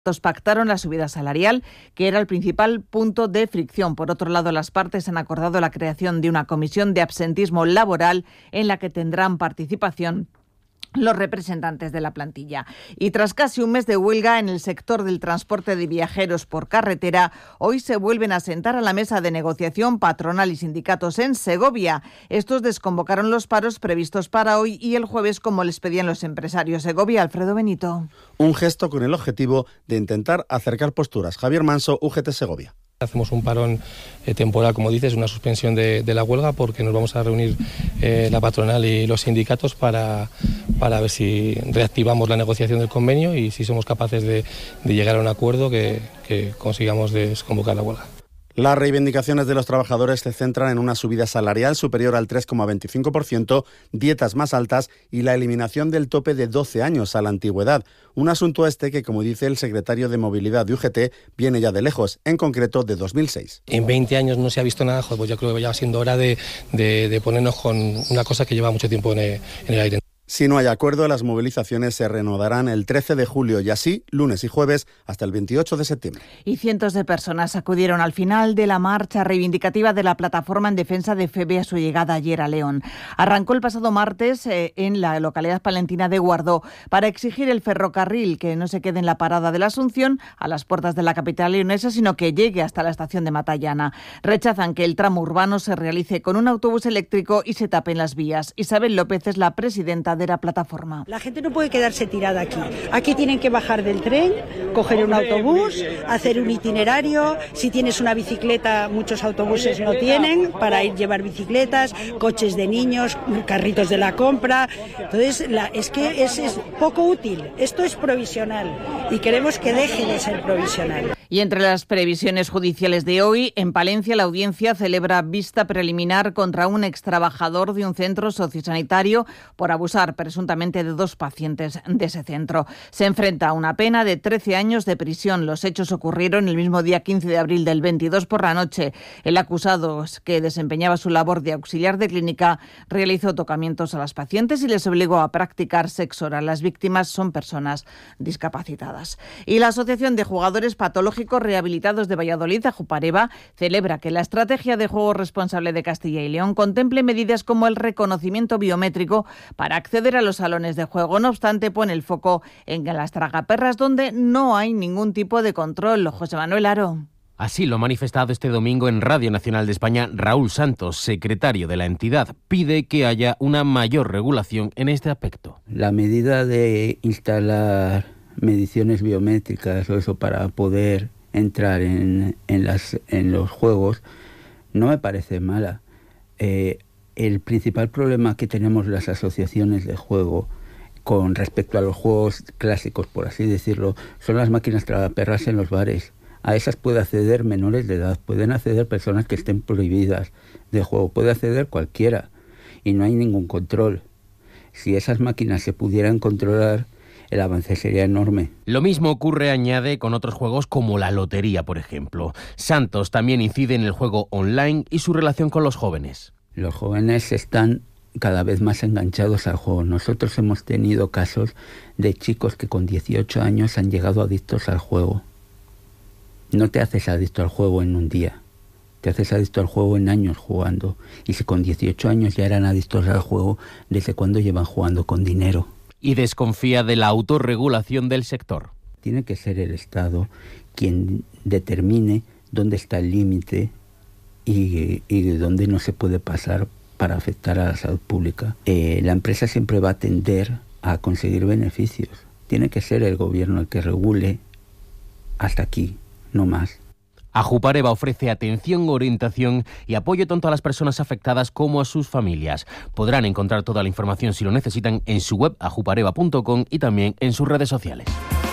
pactaron la subida salarial, que era el principal punto de fricción. Por otro lado, las partes han acordado la creación de una comisión de absentismo laboral en la que tendrán participación los representantes de la plantilla. Y tras casi un mes de huelga en el sector del transporte de viajeros por carretera, hoy se vuelven a sentar a la mesa de negociación patronal y sindicatos en Segovia. Estos desconvocaron los paros previstos para hoy y el jueves, como les pedían los empresarios. Segovia, Alfredo Benito. Un gesto con el objetivo de intentar acercar posturas. Javier Manso, UGT Segovia. Hacemos un parón temporal, como dices, una suspensión de la huelga, porque nos vamos a reunir la patronal y los sindicatos para ver si reactivamos la negociación del convenio y si somos capaces de llegar a un acuerdo que consigamos desconvocar la huelga. Las reivindicaciones de los trabajadores se centran en una subida salarial superior al 3,25%, dietas más altas y la eliminación del tope de 12 años a la antigüedad. Un asunto que, como dice el secretario de Movilidad de UGT, viene ya de lejos, en concreto de 2006. En 20 años no se ha visto nada, pues yo creo que ya va siendo hora de ponernos con una cosa que lleva mucho tiempo en el aire. Si no hay acuerdo, las movilizaciones se reanudarán el 13 de julio y así, lunes y jueves, hasta el 28 de septiembre. Y cientos de personas acudieron al final de la marcha reivindicativa de la plataforma en defensa de FEBE a su llegada ayer a León. Arrancó el pasado martes en la localidad palentina de Guardó para exigir el ferrocarril que no se quede en la parada de la Asunción a las puertas de la capital leonesa, sino que llegue hasta la estación de Matallana. Rechazan que el tramo urbano se realice con un autobús eléctrico y se tapen las vías. Isabel López es la presidenta de la plataforma. La gente no puede quedarse tirada aquí. Aquí tienen que bajar del tren, coger un autobús, hacer un itinerario. Si tienes una bicicleta, muchos autobuses no tienen para llevar bicicletas, coches de niños, carritos de la compra. Entonces, es poco útil. Esto es provisional y queremos que deje de ser provisional. Y entre las previsiones judiciales de hoy, en Palencia la audiencia celebra vista preliminar contra un extrabajador de un centro sociosanitario por abusar presuntamente de 2 pacientes de ese centro. Se enfrenta a una pena de 13 años de prisión. Los hechos ocurrieron el mismo día 15 de abril del 22 por la noche. El acusado, que desempeñaba su labor de auxiliar de clínica, realizó tocamientos a las pacientes y les obligó a practicar sexo oral. Las víctimas son personas discapacitadas. Y la Asociación de Jugadores Patológicos Rehabilitados de Valladolid, Ajupareva, celebra que la estrategia de juego responsable de Castilla y León contemple medidas como el reconocimiento biométrico para acceder a los salones de juego. No obstante, pone el foco en las tragaperras, donde no hay ningún tipo de control. José Manuel Aro. Así lo ha manifestado este domingo en Radio Nacional de España Raúl Santos, secretario de la entidad. Pide que haya una mayor regulación en este aspecto. La medida de instalar mediciones biométricas o eso para poder entrar en los juegos no me parece mala. El principal problema que tenemos las asociaciones de juego con respecto a los juegos clásicos, por así decirlo, son las máquinas tragaperras en los bares. A esas puede acceder menores de edad, pueden acceder personas que estén prohibidas de juego, puede acceder cualquiera y no hay ningún control. Si esas máquinas se pudieran controlar, el avance sería enorme. Lo mismo ocurre, añade, con otros juegos como la lotería, por ejemplo. Santos también incide en el juego online y su relación con los jóvenes. Los jóvenes están cada vez más enganchados al juego. Nosotros hemos tenido casos de chicos que con 18 años han llegado adictos al juego. No te haces adicto al juego en un día, te haces adicto al juego en años jugando. Y si con 18 años ya eran adictos al juego, ¿desde cuándo llevan jugando con dinero? Y desconfía de la autorregulación del sector. Tiene que ser el Estado quien determine dónde está el límite y dónde no se puede pasar para afectar a la salud pública. La empresa siempre va a tender a conseguir beneficios. Tiene que ser el gobierno el que regule hasta aquí, no más. Ajupareva ofrece atención, orientación y apoyo tanto a las personas afectadas como a sus familias. Podrán encontrar toda la información si lo necesitan en su web ajupareva.com y también en sus redes sociales.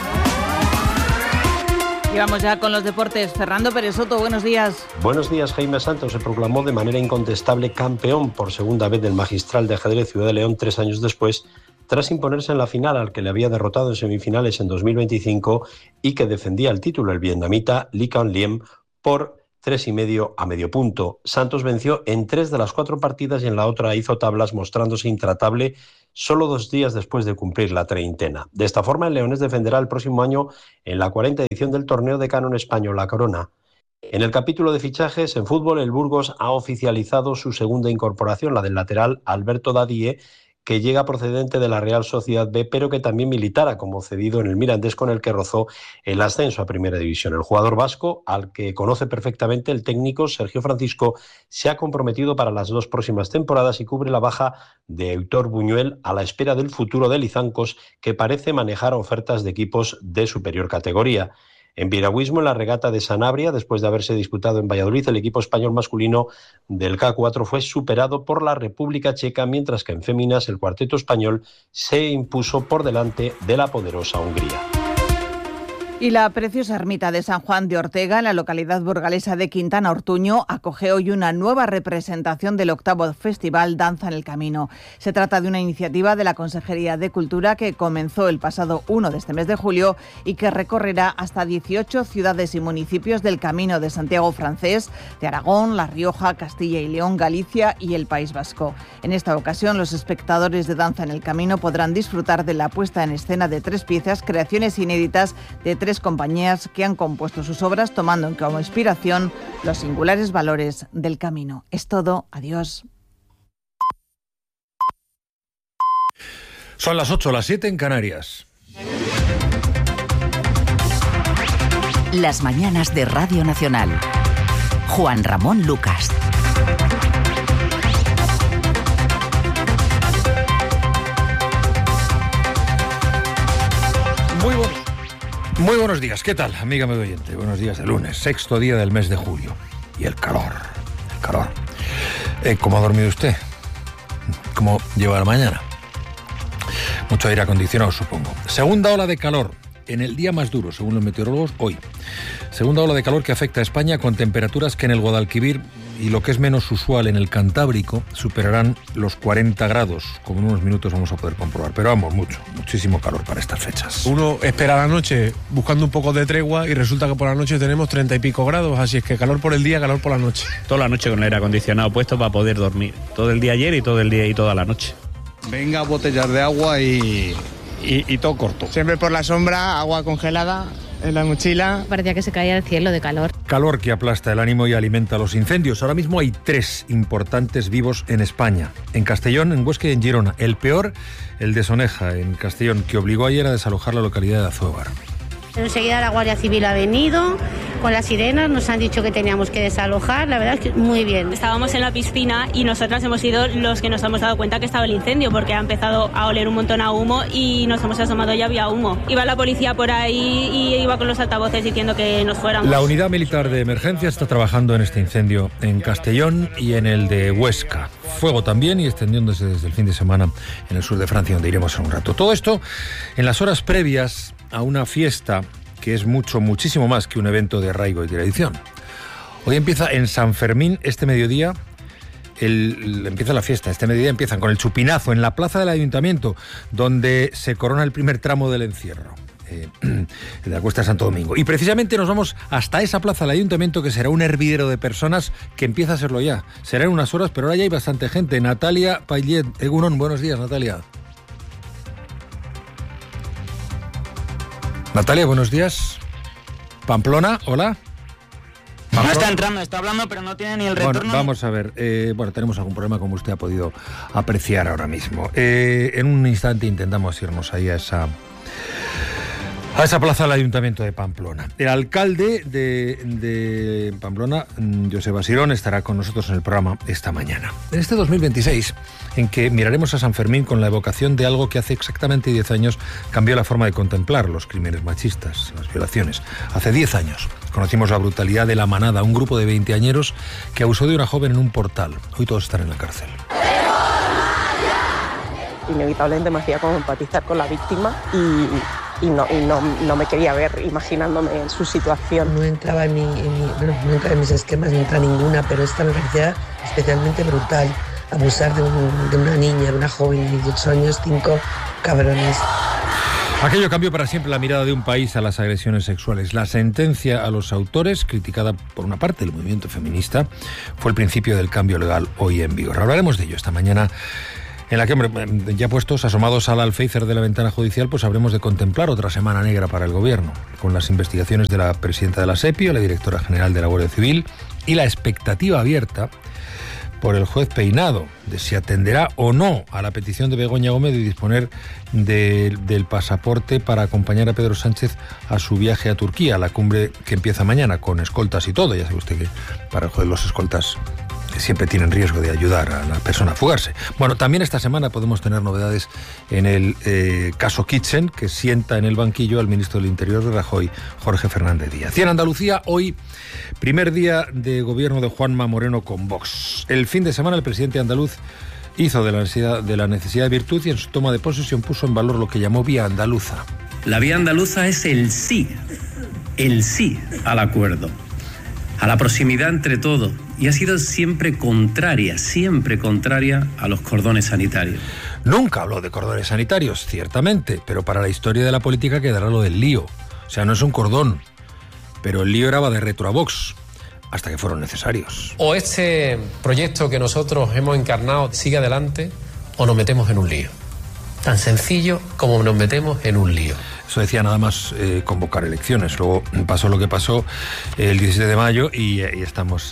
Y vamos ya con los deportes. Fernando Pérez Soto, buenos días. Buenos días. Jaime Santos se proclamó de manera incontestable campeón por segunda vez del Magistral de Ajedrez Ciudad de León 3 años después, tras imponerse en la final al que le había derrotado en semifinales en 2025 y que defendía el título, el vietnamita Lee Cuong Liem, por 3,5 a medio punto. Santos venció en 3 de las 4 partidas y en la otra hizo tablas, mostrándose intratable solo 2 días después de cumplir la treintena. De esta forma, el Leones defenderá el próximo año en la 40ª edición del torneo de Canon Español La Corona. En el capítulo de fichajes, en fútbol, el Burgos ha oficializado su segunda incorporación, la del lateral Alberto Dadie, que llega procedente de la Real Sociedad B, pero que también militara como cedido en el Mirandés, con el que rozó el ascenso a Primera División. El jugador vasco, al que conoce perfectamente el técnico Sergio Francisco, se ha comprometido para las 2 próximas temporadas y cubre la baja de Héctor Buñuel a la espera del futuro de Lizancos, que parece manejar ofertas de equipos de superior categoría. En piragüismo, en la regata de Sanabria, después de haberse disputado en Valladolid, el equipo español masculino del K4 fue superado por la República Checa, mientras que en féminas el cuarteto español se impuso por delante de la poderosa Hungría. Y la preciosa ermita de San Juan de Ortega, en la localidad burgalesa de Quintana Ortuño, acoge hoy una nueva representación del 8º Festival Danza en el Camino. Se trata de una iniciativa de la Consejería de Cultura que comenzó el pasado 1 de este mes de julio y que recorrerá hasta 18 ciudades y municipios del Camino de Santiago francés, de Aragón, La Rioja, Castilla y León, Galicia y el País Vasco. En esta ocasión, los espectadores de Danza en el Camino podrán disfrutar de la puesta en escena de 3 piezas, creaciones inéditas de 3 compañías que han compuesto sus obras tomando como inspiración los singulares valores del camino. Es todo. Adiós. Son las 8, las 7 en Canarias. Las mañanas de Radio Nacional. Juan Ramón Lucas. Muy buenos días, ¿qué tal, amiga medio oyente? Buenos días de lunes, 6º día del mes de julio. Y el calor. ¿Cómo ha dormido usted? ¿Cómo lleva la mañana? Mucho aire acondicionado, supongo. Segunda ola de calor, en el día más duro, según los meteorólogos, hoy. Segunda ola de calor que afecta a España, con temperaturas que en el Guadalquivir y lo que es menos usual en el Cantábrico superarán los 40 grados, como en unos minutos vamos a poder comprobar. Pero vamos, muchísimo calor para estas fechas. Uno espera la noche buscando un poco de tregua y resulta que por la noche tenemos 30 y pico grados, así es que calor por el día, calor por la noche. Toda la noche con el aire acondicionado puesto para poder dormir. Todo el día ayer y todo el día y toda la noche. Venga, botellas de agua y todo corto. Siempre por la sombra, agua congelada en la mochila. Parecía que se caía el cielo de calor. Calor que aplasta el ánimo y alimenta los incendios. Ahora mismo hay 3 importantes vivos en España. En Castellón, en Huesca y en Girona. El peor, el de Soneja, en Castellón, que obligó ayer a desalojar la localidad de Azóvar. Enseguida la Guardia Civil ha venido con las sirenas, nos han dicho que teníamos que desalojar, la verdad es que muy bien. Estábamos en la piscina y nosotras hemos sido los que nos hemos dado cuenta que estaba el incendio, porque ha empezado a oler un montón a humo y nos hemos asomado y había humo. Iba la policía por ahí y iba con los altavoces diciendo que nos fuéramos. La Unidad Militar de Emergencia está trabajando en este incendio en Castellón y en el de Huesca. Fuego también y extendiéndose desde el fin de semana en el sur de Francia, donde iremos en un rato. Todo esto en las horas previas a una fiesta que es muchísimo más que un evento de arraigo y tradición. Hoy empieza en San Fermín, este mediodía, empieza la fiesta, este mediodía empiezan con el chupinazo en la plaza del Ayuntamiento, donde se corona el primer tramo del encierro, de la Cuesta de Santo Domingo. Y precisamente nos vamos hasta esa plaza del Ayuntamiento, que será un hervidero de personas, que empieza a serlo ya. Será en unas horas, pero ahora ya hay bastante gente. Natalia Payet, Egunon, buenos días, Natalia. Natalia, buenos días. Pamplona, hola. Pamplona. No está entrando, está hablando, pero no tiene ni el retorno. Bueno, vamos a ver. Tenemos algún problema, como usted ha podido apreciar ahora mismo. En un instante intentamos irnos ahí a esa plaza del Ayuntamiento de Pamplona. El alcalde de Pamplona, Joseba Sirón, estará con nosotros en el programa esta mañana. En este 2026, en que miraremos a San Fermín con la evocación de algo que hace exactamente 10 años cambió la forma de contemplar los crímenes machistas, las violaciones. Hace 10 años conocimos la brutalidad de La Manada, un grupo de veinteañeros que abusó de una joven en un portal. Hoy todos están en la cárcel. Inevitablemente me hacía como empatizar con la víctima y no me quería ver imaginándome en su situación. No entraba no entra en mis esquemas, no entra ninguna, pero esta me parecía especialmente brutal. Abusar de una niña, de una joven de 18 años, 5 cabrones. Aquello cambió para siempre la mirada de un país a las agresiones sexuales. La sentencia a los autores, criticada por una parte del movimiento feminista, fue el principio del cambio legal hoy en vigor. Hablaremos de ello esta mañana, en la que, ya puestos, asomados al alféizar de la ventana judicial, pues habremos de contemplar otra semana negra para el Gobierno, con las investigaciones de la presidenta de la SEPIO, la directora general de la Guardia Civil, y la expectativa abierta por el juez Peinado de si atenderá o no a la petición de Begoña Gómez de disponer del pasaporte para acompañar a Pedro Sánchez a su viaje a Turquía, a la cumbre que empieza mañana, con escoltas y todo. Ya sabe usted que para el juez los escoltas siempre tienen riesgo de ayudar a la persona a fugarse. Bueno, también esta semana podemos tener novedades en el caso Kitchen, que sienta en el banquillo al ministro del Interior de Rajoy, Jorge Fernández Díaz. Y en Andalucía, hoy, primer día de gobierno de Juanma Moreno con Vox. El fin de semana el presidente andaluz hizo de la necesidad de virtud y en su toma de posesión puso en valor lo que llamó vía andaluza. La vía andaluza es el sí al acuerdo, a la proximidad entre todos, y ha sido siempre contraria a los cordones sanitarios. Nunca habló de cordones sanitarios, ciertamente, pero para la historia de la política quedará lo del lío. O sea, no es un cordón, pero el lío era de retro a Vox, hasta que fueron necesarios. O este proyecto que nosotros hemos encarnado sigue adelante, o nos metemos en un lío. Tan sencillo como nos metemos en un lío. Eso decía nada más convocar elecciones. Luego pasó lo que pasó el 17 de mayo y estamos...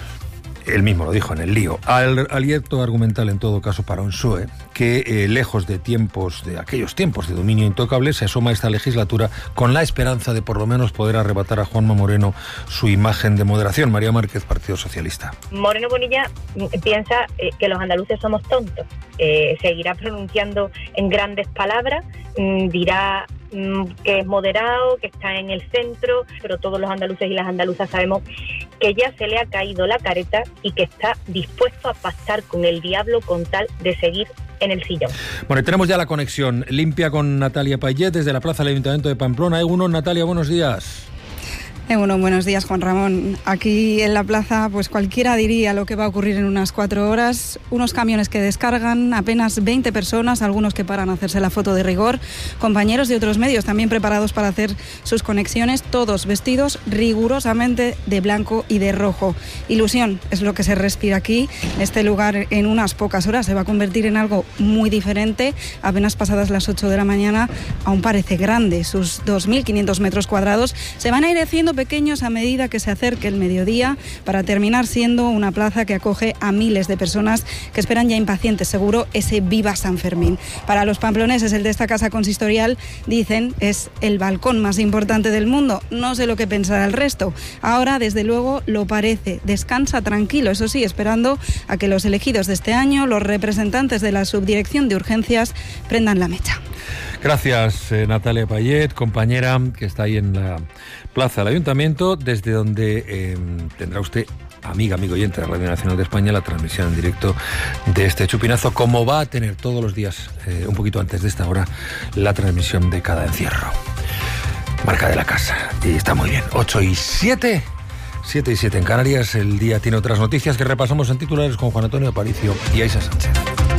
Él mismo lo dijo, en el lío. Aliento argumental en todo caso para un PSOE que, lejos de aquellos tiempos de dominio intocable, se asoma a esta legislatura con la esperanza de por lo menos poder arrebatar a Juanma Moreno su imagen de moderación. María Márquez, Partido Socialista. Moreno Bonilla piensa que los andaluces somos tontos. Seguirá pronunciando en grandes palabras, dirá que es moderado, que está en el centro, pero todos los andaluces y las andaluzas sabemos que ya se le ha caído la careta y que está dispuesto a pactar con el diablo con tal de seguir en el sillón. Bueno, y tenemos ya la conexión limpia con Natalia Payet desde la plaza del Ayuntamiento de Pamplona. Natalia, buenos días. Bueno, buenos días, Juan Ramón. Aquí en la plaza, pues cualquiera diría lo que va a ocurrir en unas 4 horas. Unos camiones que descargan, apenas 20 personas, algunos que paran a hacerse la foto de rigor, compañeros de otros medios también preparados para hacer sus conexiones, todos vestidos rigurosamente de blanco y de rojo. Ilusión es lo que se respira aquí. Este lugar en unas pocas horas se va a convertir en algo muy diferente. Apenas pasadas las 8 de la mañana, aún parece grande. Sus 2.500 metros cuadrados se van a ir haciendo pequeños a medida que se acerque el mediodía, para terminar siendo una plaza que acoge a miles de personas que esperan ya impacientes, seguro, ese Viva San Fermín. Para los pamploneses, el de esta casa consistorial, dicen, es el balcón más importante del mundo. No sé lo que pensará el resto. Ahora, desde luego, lo parece. Descansa tranquilo, eso sí, esperando a que los elegidos de este año, los representantes de la Subdirección de Urgencias, prendan la mecha. Gracias, Natalia Payet, compañera que está ahí en la plaza del Ayuntamiento, desde donde tendrá usted, amigo oyente de Radio Nacional de España, la transmisión en directo de este chupinazo, como va a tener todos los días, un poquito antes de esta hora, la transmisión de cada encierro. Marca de la casa, y está muy bien. 8:07 en Canarias. El día tiene otras noticias que repasamos en titulares con Juan Antonio Aparicio y Aisa Sánchez.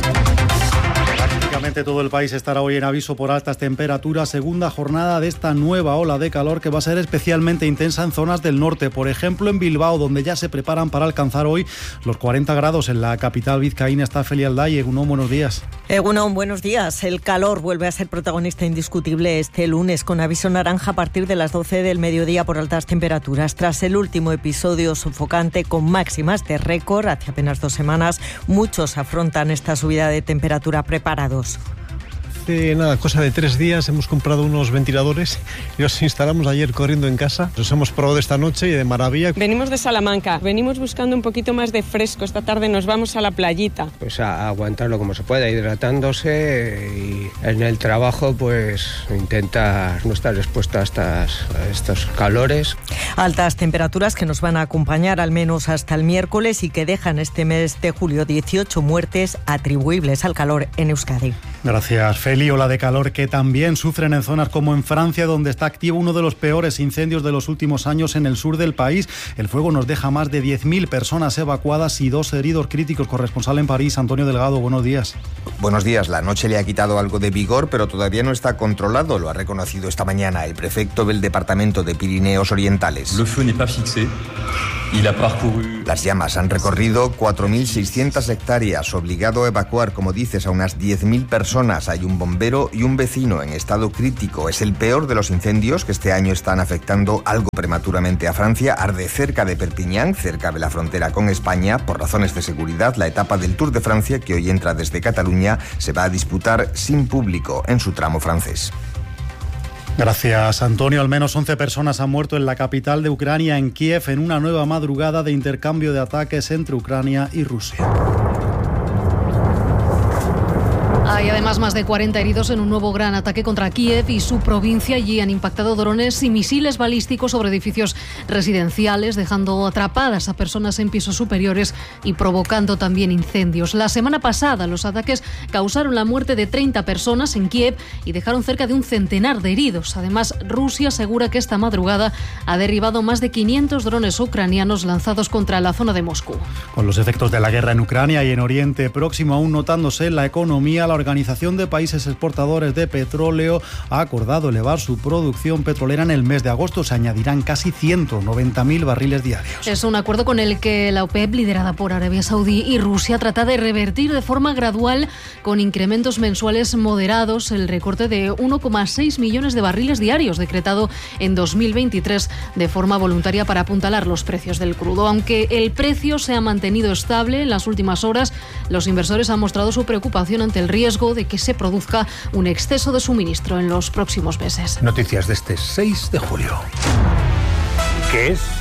Prácticamente todo el país estará hoy en aviso por altas temperaturas, segunda jornada de esta nueva ola de calor que va a ser especialmente intensa en zonas del norte, por ejemplo en Bilbao, donde ya se preparan para alcanzar hoy los 40 grados en la capital vizcaína. Está Feli Alday. Egunon, buenos días. Egunon, buenos días. El calor vuelve a ser protagonista indiscutible este lunes, con aviso naranja a partir de las 12 del mediodía por altas temperaturas. Tras el último episodio sofocante con máximas de récord hace apenas 2 semanas, muchos afrontan esta subida de temperatura preparados. Nada, cosa de 3 días hemos comprado unos ventiladores y los instalamos ayer corriendo en casa. Los hemos probado esta noche y de maravilla. Venimos de Salamanca, venimos buscando un poquito más de fresco. Esta tarde nos vamos a la playita. Pues a aguantarlo como se pueda, hidratándose, y en el trabajo pues intentar no estar expuesto a estos calores. Altas temperaturas que nos van a acompañar al menos hasta el miércoles y que dejan este mes de julio 18 muertes atribuibles al calor en Euskadi. Gracias, Feli. Ola de calor que también sufren en zonas como en Francia, donde está activo uno de los peores incendios de los últimos años en el sur del país. El fuego nos deja más de 10.000 personas evacuadas y 2 heridos críticos. Corresponsal en París, Antonio Delgado, buenos días. Buenos días. La noche le ha quitado algo de vigor, pero todavía no está controlado. Lo ha reconocido esta mañana el prefecto del departamento de Pirineos Orientales. Le feu n'est pas fixé. Las llamas han recorrido 4.600 hectáreas, obligado a evacuar, como dices, a unas 10.000 personas. Hay un bombero y un vecino en estado crítico. Es el peor de los incendios que este año están afectando algo prematuramente a Francia. Arde cerca de Perpiñán, cerca de la frontera con España. Por razones de seguridad, la etapa del Tour de Francia, que hoy entra desde Cataluña, se va a disputar sin público en su tramo francés. Gracias, Antonio. Al menos 11 personas han muerto en la capital de Ucrania, en Kiev, en una nueva madrugada de intercambio de ataques entre Ucrania y Rusia. Hay además más de 40 heridos en un nuevo gran ataque contra Kiev y su provincia. Allí han impactado drones y misiles balísticos sobre edificios residenciales, dejando atrapadas a personas en pisos superiores y provocando también incendios. La semana pasada los ataques causaron la muerte de 30 personas en Kiev y dejaron cerca de un centenar de heridos. Además, Rusia asegura que esta madrugada ha derribado más de 500 drones ucranianos lanzados contra la zona de Moscú. Con los efectos de la guerra en Ucrania y en Oriente Próximo aún notándose en la economía, la Organización de Países Exportadores de Petróleo ha acordado elevar su producción petrolera en el mes de agosto. Se añadirán casi 190.000 barriles diarios. Es un acuerdo con el que la OPEP, liderada por Arabia Saudí y Rusia, trata de revertir de forma gradual, con incrementos mensuales moderados, el recorte de 1,6 millones de barriles diarios decretado en 2023 de forma voluntaria para apuntalar los precios del crudo. Aunque el precio se ha mantenido estable en las últimas horas, los inversores han mostrado su preocupación ante el riesgo de que se produzca un exceso de suministro en los próximos meses. Noticias de este 6 de julio. ¿Qué es?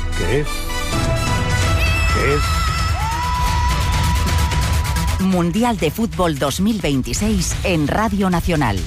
Mundial de Fútbol 2026 en Radio Nacional.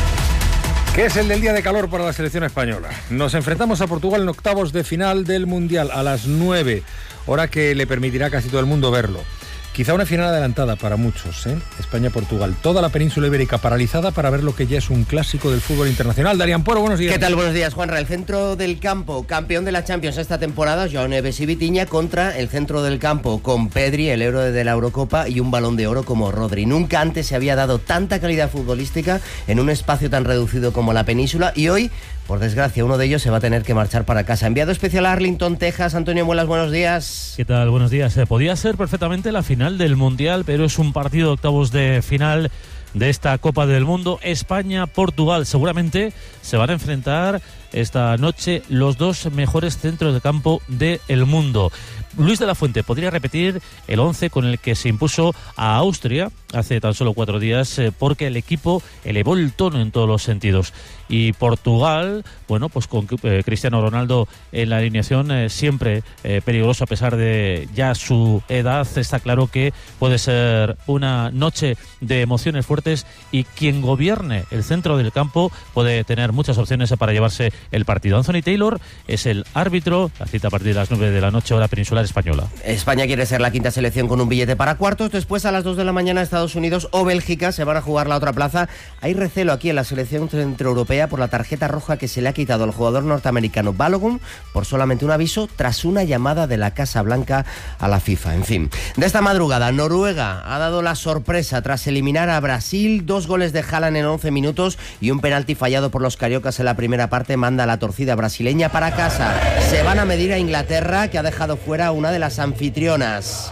¿Qué es el del día de calor para la selección española? Nos enfrentamos a Portugal en octavos de final del Mundial a las 9, hora que le permitirá a casi todo el mundo verlo. Quizá una final adelantada para muchos, ¿eh? España-Portugal. Toda la península ibérica paralizada para ver lo que ya es un clásico del fútbol internacional. Darían Poro, buenos días. ¿Qué tal? Buenos días, Juanra. El centro del campo, campeón de la Champions esta temporada, Joao Neves y Vitinha, contra el centro del campo, con Pedri, el héroe de la Eurocopa, y un Balón de Oro como Rodri. Nunca antes se había dado tanta calidad futbolística en un espacio tan reducido como la península, y hoy, por desgracia, uno de ellos se va a tener que marchar para casa. Enviado especial a Arlington, Texas, Antonio Muelas, buenos días. ¿Qué tal? Buenos días. Podía ser perfectamente la final del Mundial, pero es un partido de octavos de final de esta Copa del Mundo. España-Portugal. Seguramente se van a enfrentar esta noche los dos mejores centros de campo del mundo. Luis de la Fuente podría repetir el 11 con el que se impuso a Austria hace tan solo 4 días, porque el equipo elevó el tono en todos los sentidos. Y Portugal, bueno, pues con Cristiano Ronaldo en la alineación, siempre peligroso a pesar de ya su edad. Está claro que puede ser una noche de emociones fuertes, y quien gobierne el centro del campo puede tener muchas opciones para llevarse el partido. Anthony Taylor es el árbitro. La cita a partir de las 9 de la noche, hora peninsular española. España quiere ser la quinta selección con un billete para cuartos. Después, a las 2 de la mañana, Estados Unidos o Bélgica se van a jugar la otra plaza. Hay recelo aquí en la selección centroeuropea por la tarjeta roja que se le ha quitado al jugador norteamericano Balogun por solamente un aviso tras una llamada de la Casa Blanca a la FIFA. En fin, de esta madrugada, Noruega ha dado la sorpresa tras eliminar a Brasil. 2 goles de Haaland en 11 minutos y un penalti fallado por los cariocas en la primera parte manda a la torcida brasileña para casa. Se van a medir a Inglaterra, que ha dejado fuera a una de las anfitrionas.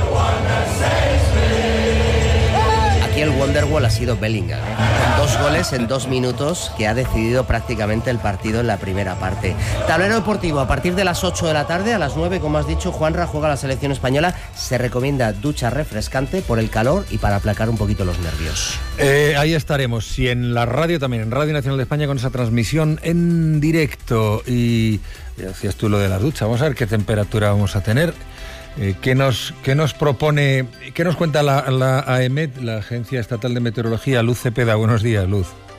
Aquí el Wonderwall ha sido Bellingham, con 2 goles en 2 minutos, que ha decidido prácticamente el partido en la primera parte. Tablero deportivo, a partir de las 8 de la tarde, a las 9, como has dicho, Juanra, juega la selección española. Se recomienda ducha refrescante por el calor y para aplacar un poquito los nervios. Ahí estaremos, y en la radio también, en Radio Nacional de España, con esa transmisión en directo. Y ya decías tú lo de la ducha, vamos a ver qué temperatura vamos a tener. ¿Qué nos propone, qué nos cuenta la AEMET, la Agencia Estatal de Meteorología? Luz Cepeda, buenos días, Luz.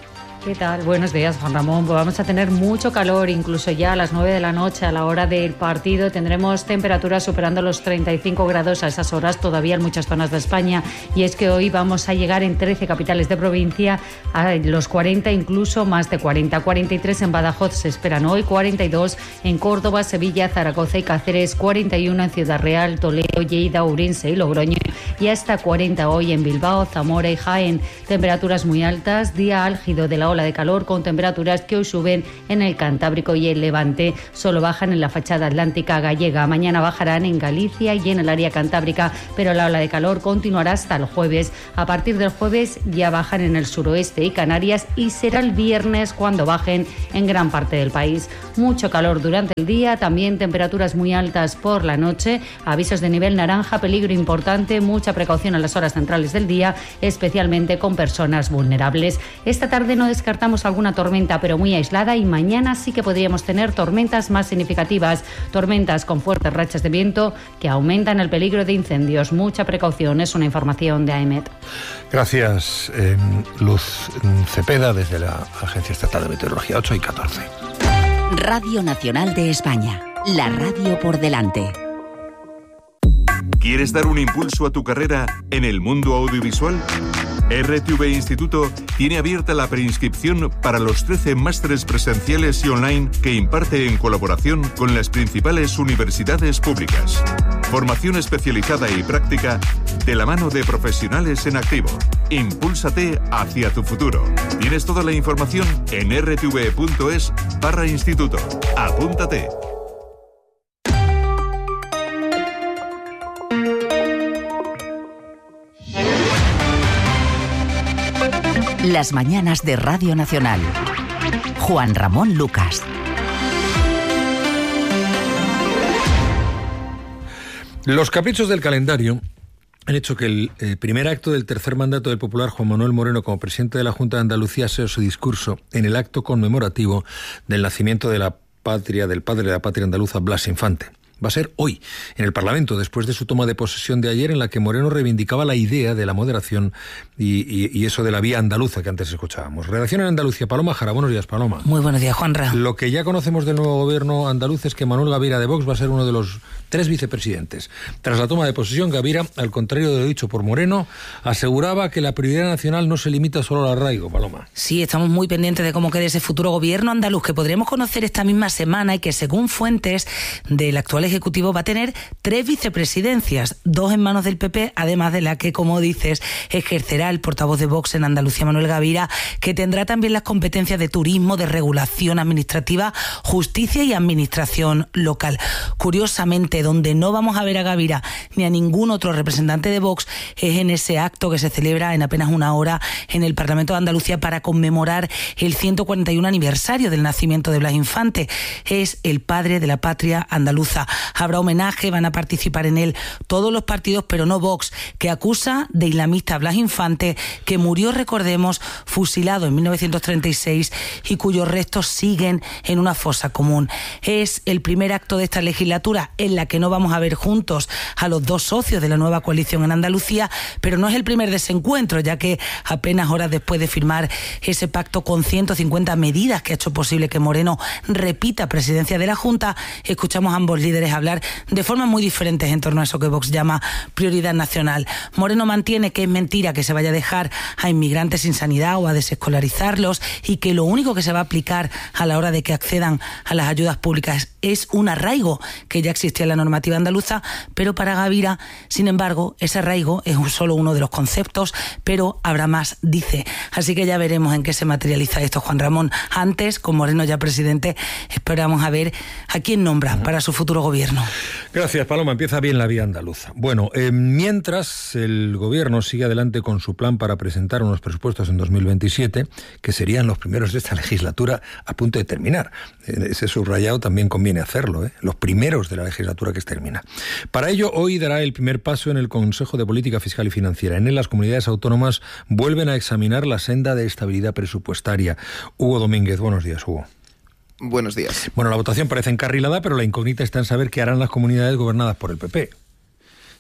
¿Qué tal? Buenos días, Juan Ramón. Pues vamos a tener mucho calor, incluso ya a las 9 de la noche, a la hora del partido. Tendremos temperaturas superando los 35 grados a esas horas todavía en muchas zonas de España. Y es que hoy vamos a llegar en 13 capitales de provincia a los 40, incluso más de 40. 43 en Badajoz se esperan hoy, 42 en Córdoba, Sevilla, Zaragoza y Cáceres, 41 en Ciudad Real, Toledo, Lleida, Ourense y Logroño y hasta 40 hoy en Bilbao, Zamora y Jaén. Temperaturas muy altas, día álgido de la ola de calor con temperaturas que hoy suben en el Cantábrico y el Levante, solo bajan en la fachada atlántica gallega. Mañana bajarán en Galicia y en el área cantábrica, pero la ola de calor continuará hasta el jueves. A partir del jueves ya bajan en el suroeste y Canarias y será el viernes cuando bajen en gran parte del país. Mucho calor durante el día, también temperaturas muy altas por la noche, avisos de nivel naranja, peligro importante, mucha precaución en las horas centrales del día, especialmente con personas vulnerables. Esta tarde no descartamos alguna tormenta, pero muy aislada, y mañana sí que podríamos tener tormentas más significativas, tormentas con fuertes rachas de viento que aumentan el peligro de incendios. Mucha precaución, es una información de AEMET. Gracias, Luz Cepeda, desde la Agencia Estatal de Meteorología, 8:14. Radio Nacional de España, la radio por delante. ¿Quieres dar un impulso a tu carrera en el mundo audiovisual? RTV Instituto tiene abierta la preinscripción para los 13 másteres presenciales y online que imparte en colaboración con las principales universidades públicas. Formación especializada y práctica de la mano de profesionales en activo. Impúlsate hacia tu futuro. Tienes toda la información en rtv.es/instituto. Apúntate. Las mañanas de Radio Nacional. Juan Ramón Lucas. Los caprichos del calendario han hecho que el primer acto del tercer mandato del popular Juan Manuel Moreno como presidente de la Junta de Andalucía sea su discurso en el acto conmemorativo del nacimiento de la patria, del padre de la patria andaluza, Blas Infante. Va a ser hoy, en el Parlamento, después de su toma de posesión de ayer, en la que Moreno reivindicaba la idea de la moderación y eso de la vía andaluza que antes escuchábamos. Redacción en Andalucía, Paloma Jara. Buenos días, Paloma. Muy buenos días, Juanra. Lo que ya conocemos del nuevo gobierno andaluz es que Manuel Gavira de Vox va a ser uno de los 3 vicepresidentes. Tras la toma de posesión, Gavira, al contrario de lo dicho por Moreno, aseguraba que la prioridad nacional no se limita solo al arraigo, Paloma. Sí, estamos muy pendientes de cómo quede ese futuro gobierno andaluz que podremos conocer esta misma semana y que, según fuentes del actual Ejecutivo, va a tener 3 vicepresidencias, 2 en manos del PP, además de la que, como dices, ejercerá el portavoz de Vox en Andalucía, Manuel Gavira, que tendrá también las competencias de turismo, de regulación administrativa, justicia y administración local. Curiosamente, donde no vamos a ver a Gavira ni a ningún otro representante de Vox es en ese acto que se celebra en apenas una hora en el Parlamento de Andalucía para conmemorar el 141 aniversario del nacimiento de Blas Infante. Es el padre de la patria andaluza. Habrá homenaje, van a participar en él todos los partidos, pero no Vox, que acusa de islamista a Blas Infante, que murió, recordemos, fusilado en 1936 y cuyos restos siguen en una fosa común. Es el primer acto de esta legislatura en la que no vamos a ver juntos a los 2 socios de la nueva coalición en Andalucía, pero no es el primer desencuentro, ya que apenas horas después de firmar ese pacto con 150 medidas que ha hecho posible que Moreno repita presidencia de la Junta, escuchamos a ambos líderes hablar de formas muy diferentes en torno a eso que Vox llama prioridad nacional. Moreno mantiene que es mentira que se vaya a dejar a inmigrantes sin sanidad o a desescolarizarlos y que lo único que se va a aplicar a la hora de que accedan a las ayudas públicas es un arraigo que ya existía en la normativa andaluza, pero para Gavira, sin embargo, ese arraigo es solo uno de los conceptos, pero habrá más, dice. Así que ya veremos en qué se materializa esto, Juan Ramón. Antes, con Moreno ya presidente, esperamos a ver a quién nombra para su futuro gobierno. Gracias, Paloma. Empieza bien la vía andaluza. Bueno, mientras el gobierno sigue adelante con su plan para presentar unos presupuestos en 2027, que serían los primeros de esta legislatura a punto de terminar. Ese subrayado también conviene hacerlo, los primeros de la legislatura que termina. Para ello, hoy dará el primer paso en el Consejo de Política Fiscal y Financiera. En él, las comunidades autónomas vuelven a examinar la senda de estabilidad presupuestaria. Hugo Domínguez, buenos días, Hugo. Buenos días. Bueno, la votación parece encarrilada, pero la incógnita está en saber qué harán las comunidades gobernadas por el PP.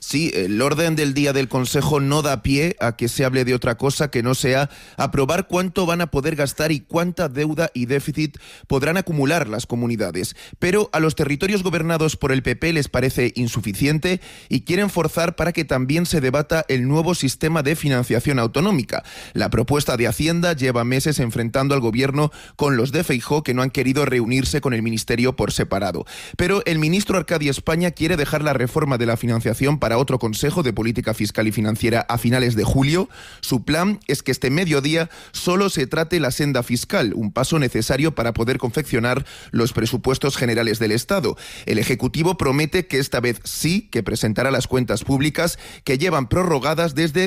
Sí, el orden del día del Consejo no da pie a que se hable de otra cosa que no sea aprobar cuánto van a poder gastar y cuánta deuda y déficit podrán acumular las comunidades. Pero a los territorios gobernados por el PP les parece insuficiente y quieren forzar para que también se debata el nuevo sistema de financiación autonómica. La propuesta de Hacienda lleva meses enfrentando al gobierno con los de Feijóo, que no han querido reunirse con el ministerio por separado. Pero el ministro Arcadio España quiere dejar la reforma de la financiación para otro Consejo de Política Fiscal y Financiera a finales de julio. Su plan es que este mediodía solo se trate la senda fiscal, un paso necesario para poder confeccionar los presupuestos generales del Estado. El Ejecutivo promete que esta vez sí que presentará las cuentas públicas que llevan prorrogadas desde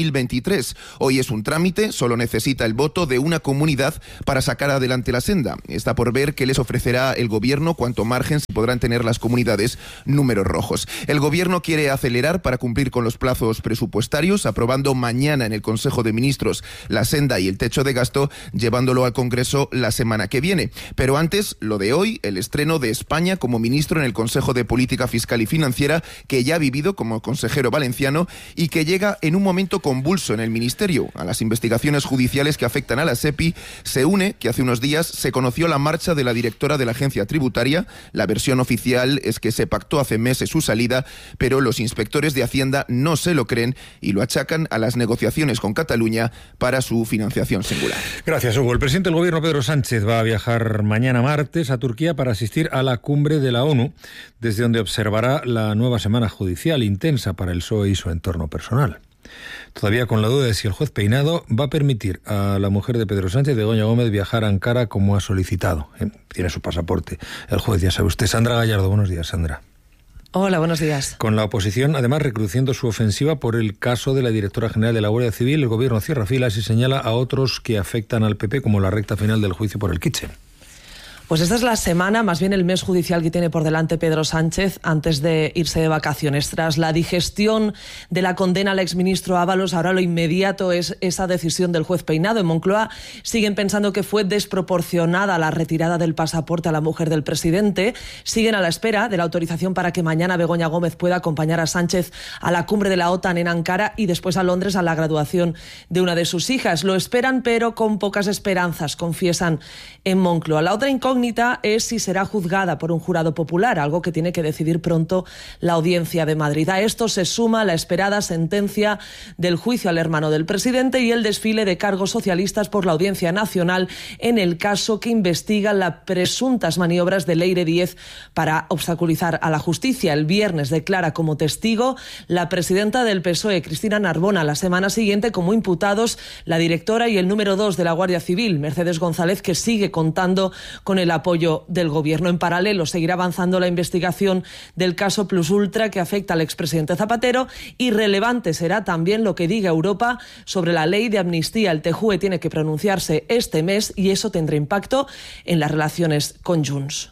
2023. Hoy es un trámite, solo necesita el voto de una comunidad para sacar adelante la senda. Está por ver qué les ofrecerá el Gobierno, cuánto margen si podrán tener las comunidades números rojos. El Gobierno quiere acelerar para cumplir con los plazos presupuestarios, aprobando mañana en el Consejo de Ministros la senda y el techo de gasto, llevándolo al Congreso la semana que viene. Pero antes, lo de hoy, el estreno de España como ministro en el Consejo de Política Fiscal y Financiera, que ya ha vivido como consejero valenciano y que llega en un momento convulso en el Ministerio. A las investigaciones judiciales que afectan a la SEPI se une que hace unos días se conoció la marcha de la directora de la agencia tributaria. La versión oficial es que se pactó hace meses su salida, pero los inspectores de Hacienda no se lo creen y lo achacan a las negociaciones con Cataluña para su financiación singular. Gracias, Hugo. El presidente del Gobierno, Pedro Sánchez, va a viajar mañana martes a Turquía para asistir a la cumbre de la ONU, desde donde observará la nueva semana judicial intensa para el PSOE y su entorno personal. Todavía con la duda de si el juez Peinado va a permitir a la mujer de Pedro Sánchez, Begoña Gómez, viajar a Ankara como ha solicitado. Tiene su pasaporte. El juez, ya sabe usted. Sandra Gallardo, buenos días, Sandra. Hola, buenos días. Con la oposición, además, recrudeciendo su ofensiva por el caso de la directora general de la Guardia Civil, el Gobierno cierra filas y señala a otros que afectan al PP, como la recta final del juicio por el Kitchen. Pues esta es la semana, más bien el mes judicial que tiene por delante Pedro Sánchez antes de irse de vacaciones. Tras la digestión de la condena al exministro Ábalos, ahora lo inmediato es esa decisión del juez Peinado. En Moncloa siguen pensando que fue desproporcionada la retirada del pasaporte a la mujer del presidente. Siguen a la espera de la autorización para que mañana Begoña Gómez pueda acompañar a Sánchez a la cumbre de la OTAN en Ankara y después a Londres a la graduación de una de sus hijas. Lo esperan, pero con pocas esperanzas, confiesan en Moncloa. La otra incógnita es si será juzgada por un jurado popular, algo que tiene que decidir pronto la Audiencia de Madrid. A esto se suma la esperada sentencia del juicio al hermano del presidente y el desfile de cargos socialistas por la Audiencia Nacional en el caso que investiga las presuntas maniobras de Leire Díez para obstaculizar a la justicia. El viernes declara como testigo la presidenta del PSOE, Cristina Narbona. La semana siguiente, como imputados, la directora y el número 2 de la Guardia Civil, Mercedes González, que sigue contando con el apoyo del Gobierno. En paralelo, seguirá avanzando la investigación del caso Plus Ultra que afecta al expresidente Zapatero, y relevante será también lo que diga Europa sobre la ley de amnistía. El TJUE tiene que pronunciarse este mes y eso tendrá impacto en las relaciones con Junts.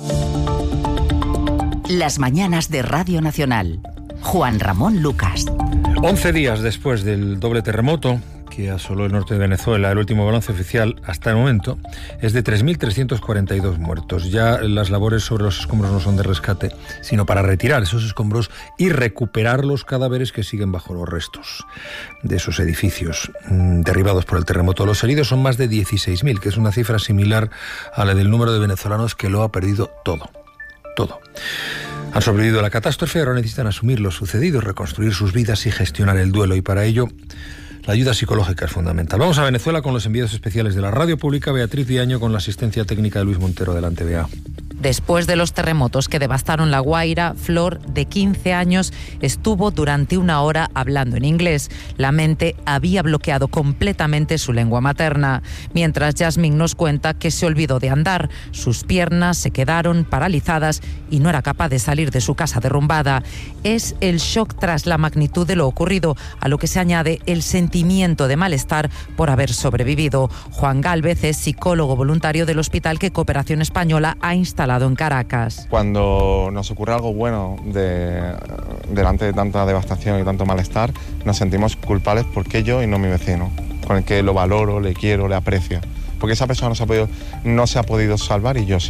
Las mañanas de Radio Nacional. Juan Ramón Lucas. 11 días después del doble terremoto que asoló el norte de Venezuela, el último balance oficial hasta el momento es de 3.342 muertos. Ya las labores sobre los escombros no son de rescate, sino para retirar esos escombros y recuperar los cadáveres que siguen bajo los restos de esos edificios derribados por el terremoto. Los heridos son más de 16.000, que es una cifra similar a la del número de venezolanos que lo ha perdido todo. Han sobrevivido a la catástrofe, ahora necesitan asumir lo sucedido, reconstruir sus vidas y gestionar el duelo, y para ello la ayuda psicológica es fundamental. Vamos a Venezuela con los enviados especiales de la Radio Pública, Beatriz Viaño, con la asistencia técnica de Luis Montero. Adelante, Bea. Después de los terremotos que devastaron La Guaira, Flor, de 15 años, estuvo durante una hora hablando en inglés. La mente había bloqueado completamente su lengua materna. Mientras Yasmín nos cuenta que se olvidó de andar. Sus piernas se quedaron paralizadas y no era capaz de salir de su casa derrumbada. Es el shock tras la magnitud de lo ocurrido, a lo que se añade el sentimiento de malestar por haber sobrevivido. Juan Gálvez es psicólogo voluntario del hospital que Cooperación Española ha instalado en Caracas. Cuando nos ocurre algo bueno delante de tanta devastación y tanto malestar, nos sentimos culpables porque yo y no mi vecino, con el que lo valoro, le quiero, le aprecio. Porque esa persona no se ha podido salvar y yo sí.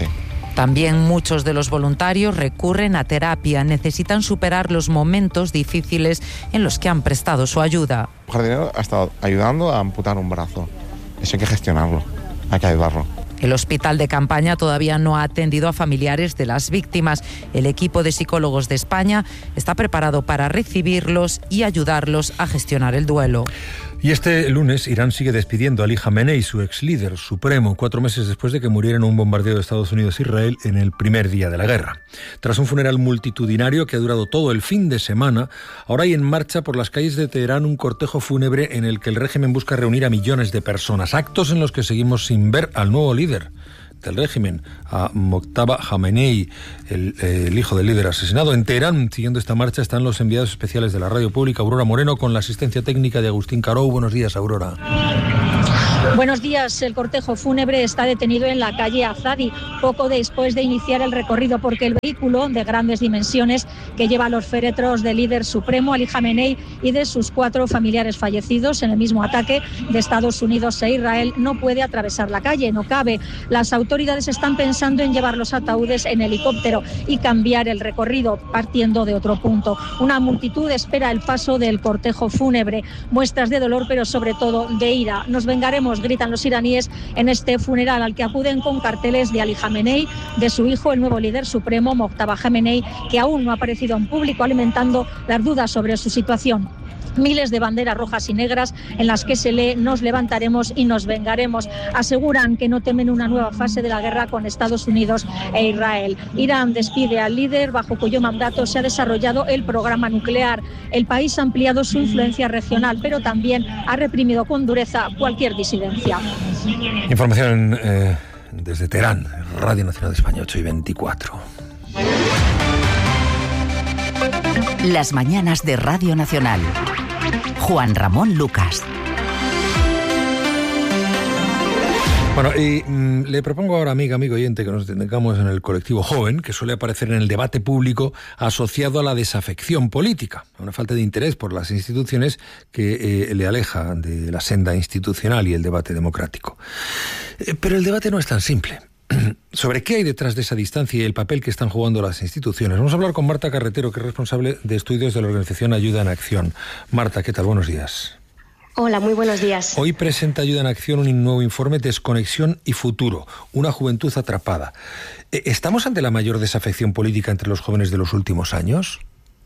También muchos de los voluntarios recurren a terapia, necesitan superar los momentos difíciles en los que han prestado su ayuda. Un jardinero ha estado ayudando a amputar un brazo. Eso hay que gestionarlo, hay que ayudarlo. El hospital de campaña todavía no ha atendido a familiares de las víctimas. El equipo de psicólogos de España está preparado para recibirlos y ayudarlos a gestionar el duelo. Y este lunes Irán sigue despidiendo a Ali Jamenei, su ex líder supremo, 4 meses después de que muriera en un bombardeo de Estados Unidos e Israel en el primer día de la guerra. Tras un funeral multitudinario que ha durado todo el fin de semana, ahora hay en marcha por las calles de Teherán un cortejo fúnebre en el que el régimen busca reunir a millones de personas. Actos en los que seguimos sin ver al nuevo líder del régimen, a Mojtaba Jamenei, el hijo del líder asesinado. En Teherán, siguiendo esta marcha, están los enviados especiales de la radio pública, Aurora Moreno, con la asistencia técnica de Agustín Carou. Buenos días, Aurora. Buenos días. El cortejo fúnebre está detenido en la calle Azadi, poco después de iniciar el recorrido, porque el vehículo de grandes dimensiones que lleva los féretros del líder supremo, Ali Jamenei, y de sus 4 familiares fallecidos en el mismo ataque de Estados Unidos e Israel, no puede atravesar la calle, no cabe. Las autoridades están pensando en llevar los ataúdes en helicóptero y cambiar el recorrido partiendo de otro punto. Una multitud espera el paso del cortejo fúnebre, muestras de dolor, pero sobre todo de ira. Nos vengaremos, gritan los iraníes en este funeral al que acuden con carteles de Ali Jamenei, de su hijo, el nuevo líder supremo, Mojtaba Jamenei, que aún no ha aparecido en público, alimentando las dudas sobre su situación. Miles de banderas rojas y negras en las que se lee "nos levantaremos y nos vengaremos". Aseguran que no temen una nueva fase de la guerra con Estados Unidos e Israel. Irán despide al líder bajo cuyo mandato se ha desarrollado el programa nuclear. El país ha ampliado su influencia regional, pero también ha reprimido con dureza cualquier disidencia. Información desde Teherán, Radio Nacional de España, 8:24. Las mañanas de Radio Nacional. Juan Ramón Lucas. Bueno, y le propongo ahora, amigo oyente, que nos detengamos en el colectivo joven, que suele aparecer en el debate público asociado a la desafección política, a una falta de interés por las instituciones que le aleja de la senda institucional y el debate democrático. Pero el debate no es tan simple. Sobre qué hay detrás de esa distancia y el papel que están jugando las instituciones. Vamos a hablar con Marta Carretero, que es responsable de estudios de la organización Ayuda en Acción. Marta, ¿qué tal? Buenos días. Hola, muy buenos días. Hoy presenta Ayuda en Acción un nuevo informe, Desconexión y Futuro, una juventud atrapada. ¿Estamos ante la mayor desafección política entre los jóvenes de los últimos años?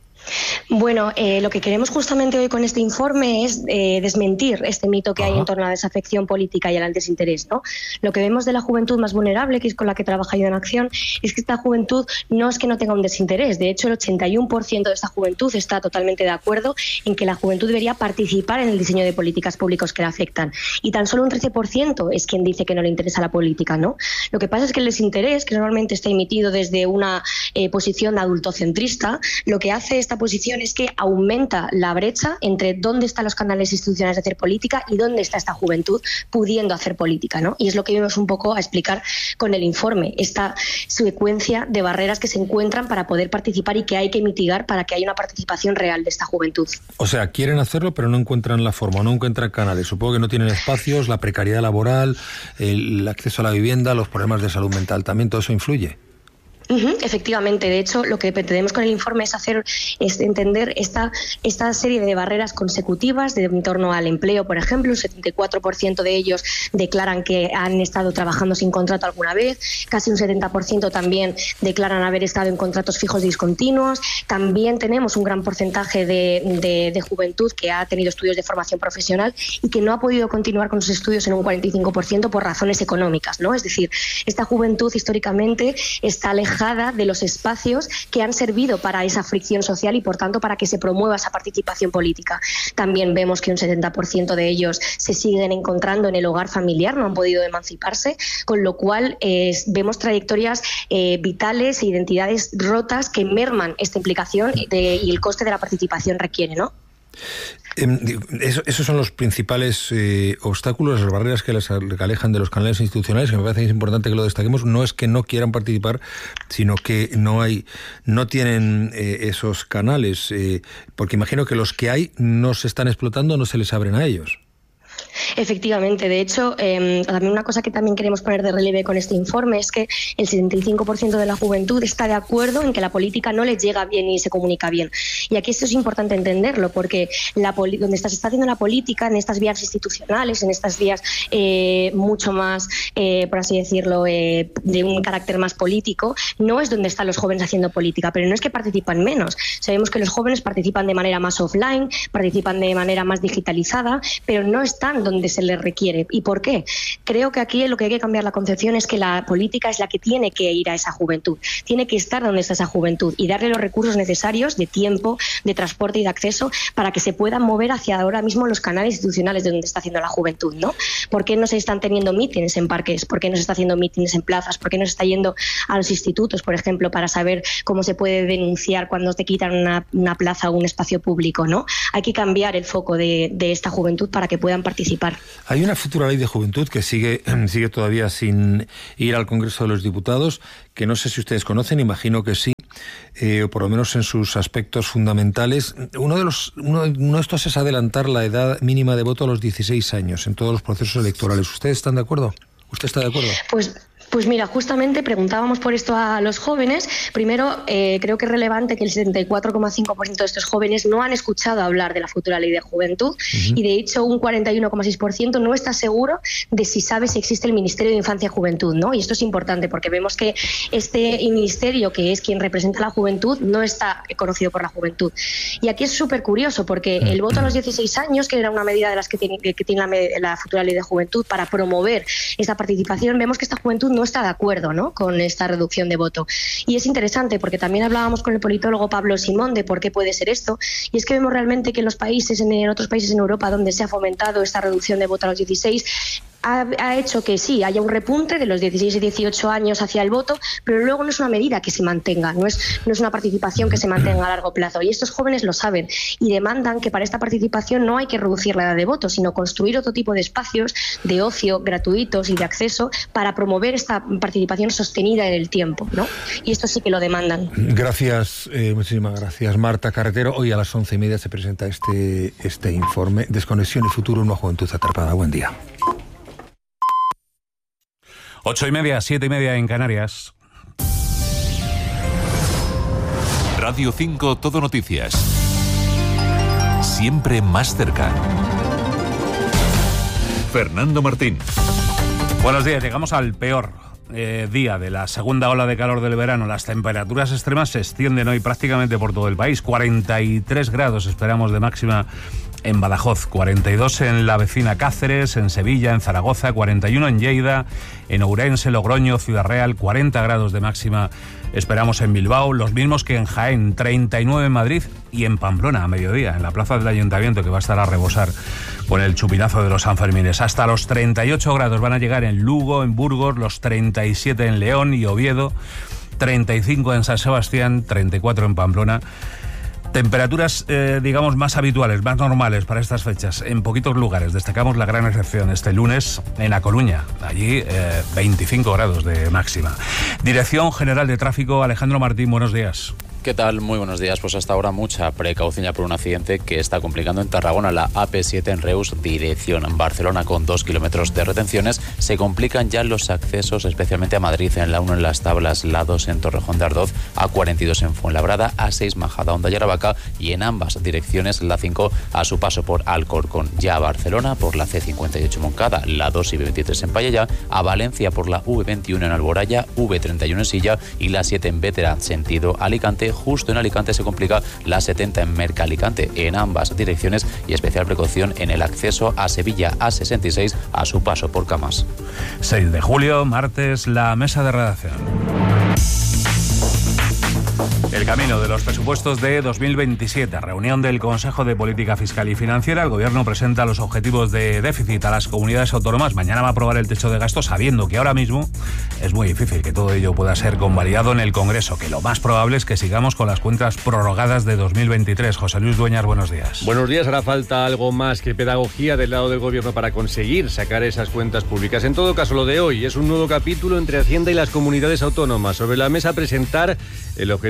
Bueno, lo que queremos justamente hoy con este informe es desmentir este mito que hay en torno a la desafección política y al desinterés, ¿no? Lo que vemos de la juventud más vulnerable, que es con la que trabaja Ayuda en Acción, es que esta juventud no es que no tenga un desinterés. De hecho, el 81% de esta juventud está totalmente de acuerdo en que la juventud debería participar en el diseño de políticas públicas que la afectan. Y tan solo un 13% es quien dice que no le interesa la política, ¿no? Lo que pasa es que el desinterés, que normalmente está emitido desde una posición adultocentrista, lo que hace esta posición es que aumenta la brecha entre dónde están los canales institucionales de hacer política y dónde está esta juventud pudiendo hacer política, ¿no? Y es lo que vamos un poco a explicar con el informe, esta secuencia de barreras que se encuentran para poder participar y que hay que mitigar para que haya una participación real de esta juventud. O sea, quieren hacerlo pero no encuentran la forma, no encuentran canales. Supongo que no tienen espacios, la precariedad laboral, el acceso a la vivienda, los problemas de salud mental, también todo eso influye. Efectivamente, de hecho, lo que pretendemos con el informe es entender esta serie de barreras consecutivas en torno al empleo, por ejemplo. Un 74% de ellos declaran que han estado trabajando sin contrato alguna vez, casi un 70% también declaran haber estado en contratos fijos discontinuos. También tenemos un gran porcentaje de juventud que ha tenido estudios de formación profesional y que no ha podido continuar con sus estudios en un 45% por razones económicas, ¿no? Es decir, esta juventud históricamente está alejada de los espacios que han servido para esa fricción social y, por tanto, para que se promueva esa participación política. También vemos que un 70% de ellos se siguen encontrando en el hogar familiar, no han podido emanciparse, con lo cual vemos trayectorias vitales e identidades rotas que merman esta implicación y el coste de la participación requiere, ¿no? Esos son los principales obstáculos, las barreras que les alejan de los canales institucionales, que me parece que es importante que lo destaquemos. No es que no quieran participar, sino que no tienen esos canales, porque imagino que los que hay no se están explotando, no se les abren a ellos. Efectivamente, de hecho, también una cosa que también queremos poner de relieve con este informe es que el 75% de la juventud está de acuerdo en que la política no les llega bien y se comunica bien. Y aquí esto es importante entenderlo, porque donde se está haciendo la política, en estas vías institucionales, en estas vías mucho más, por así decirlo, de un carácter más político, no es donde están los jóvenes haciendo política, pero no es que participan menos. Sabemos que los jóvenes participan de manera más offline, participan de manera más digitalizada, pero no están donde se les requiere. ¿Y por qué? Creo que aquí lo que hay que cambiar la concepción es que la política es la que tiene que ir a esa juventud, tiene que estar donde está esa juventud y darle los recursos necesarios de tiempo, de transporte y de acceso para que se puedan mover hacia ahora mismo los canales institucionales de donde está haciendo la juventud, ¿no? ¿Por qué no se están teniendo mítines en parques? ¿Por qué no se está haciendo mítines en plazas? ¿Por qué no se está yendo a los institutos, por ejemplo, para saber cómo se puede denunciar cuando te quitan una plaza o un espacio público, ¿no? Hay que cambiar el foco de esta juventud para que puedan participar. Hay una futura ley de juventud que sigue todavía sin ir al Congreso de los Diputados, que no sé si ustedes conocen, imagino que sí, o por lo menos en sus aspectos fundamentales. Uno de estos es adelantar la edad mínima de voto a los 16 años en todos los procesos electorales. ¿Ustedes están de acuerdo? ¿Usted está de acuerdo? Pues mira, justamente preguntábamos por esto a los jóvenes. Primero, creo que es relevante que el 74,5% de estos jóvenes no han escuchado hablar de la futura ley de juventud y de hecho un 41,6% no está seguro de si sabe si existe el Ministerio de Infancia y Juventud, ¿no? Y esto es importante porque vemos que este ministerio, que es quien representa a la juventud, no está conocido por la juventud. Y aquí es súper curioso porque el voto a los 16 años, que era una medida de las que tiene la futura ley de juventud para promover esta participación, vemos que esta juventud no está de acuerdo, ¿no?, con esta reducción de voto. Y es interesante porque también hablábamos con el politólogo Pablo Simón de por qué puede ser esto, y es que vemos realmente que en otros países en Europa donde se ha fomentado esta reducción de voto a los 16, ha hecho que sí, haya un repunte de los 16 y 18 años hacia el voto, pero luego no es una medida que se mantenga, no es una participación que se mantenga a largo plazo. Y estos jóvenes lo saben y demandan que para esta participación no hay que reducir la edad de voto, sino construir otro tipo de espacios de ocio gratuitos y de acceso para promover esta participación sostenida en el tiempo, ¿no? Y esto sí que lo demandan. Gracias, muchísimas gracias, Marta Carretero. Hoy a las 11:30 se presenta este informe, Desconexión y futuro en una juventud atrapada. Buen día. 8:30, 7:30 en Canarias. Radio 5 Todo Noticias. Siempre más cerca. Fernando Martín. Buenos días, llegamos al peor día de la segunda ola de calor del verano. Las temperaturas extremas se extienden hoy prácticamente por todo el país. 43 grados esperamos de máxima en Badajoz, 42 en la vecina Cáceres, en Sevilla, en Zaragoza, 41 en Lleida, en Ourense, Logroño, Ciudad Real, 40 grados de máxima esperamos en Bilbao, los mismos que en Jaén, 39 en Madrid y en Pamplona a mediodía, en la plaza del Ayuntamiento, que va a estar a rebosar con el chupinazo de los Sanfermines. Hasta los 38 grados van a llegar en Lugo, en Burgos, los 37 en León y Oviedo, 35 en San Sebastián, 34 en Pamplona. Temperaturas, digamos, más habituales, más normales para estas fechas. En poquitos lugares destacamos la gran excepción este lunes en A Coruña. Allí 25 grados de máxima. Dirección General de Tráfico, Alejandro Martín, buenos días. ¿Qué tal? Muy buenos días. Pues hasta ahora mucha precaución ya por un accidente que está complicando en Tarragona, la AP7 en Reus, dirección Barcelona, con 2 kilómetros de retenciones. Se complican ya los accesos, especialmente a Madrid, en la 1 en Las Tablas, la 2 en Torrejón de Ardoz, A42 en Fuenlabrada, A6 Majadahonda y Aravaca, y en ambas direcciones la 5 a su paso por Alcorcón, ya a Barcelona por la C58 Moncada, la 2 y B23 en Payella, a Valencia por la V21 en Alboraya, V31 en Silla y la 7 en Bétera, sentido Alicante. Justo en Alicante se complica la 70 en Merca-Alicante, en ambas direcciones, y especial precaución en el acceso a Sevilla, A66 a su paso por Camas. 6 de julio, martes, la mesa de redacción. El camino de los presupuestos de 2027. Reunión del Consejo de Política Fiscal y Financiera. El Gobierno presenta los objetivos de déficit a las comunidades autónomas. Mañana va a aprobar el techo de gasto, sabiendo que ahora mismo es muy difícil que todo ello pueda ser convalidado en el Congreso, que lo más probable es que sigamos con las cuentas prorrogadas de 2023. José Luis Dueñas, buenos días. Buenos días. Hará falta algo más que pedagogía del lado del Gobierno para conseguir sacar esas cuentas públicas. En todo caso, lo de hoy es un nuevo capítulo entre Hacienda y las comunidades autónomas. Sobre la mesa, presentar el objetivo de estabilidad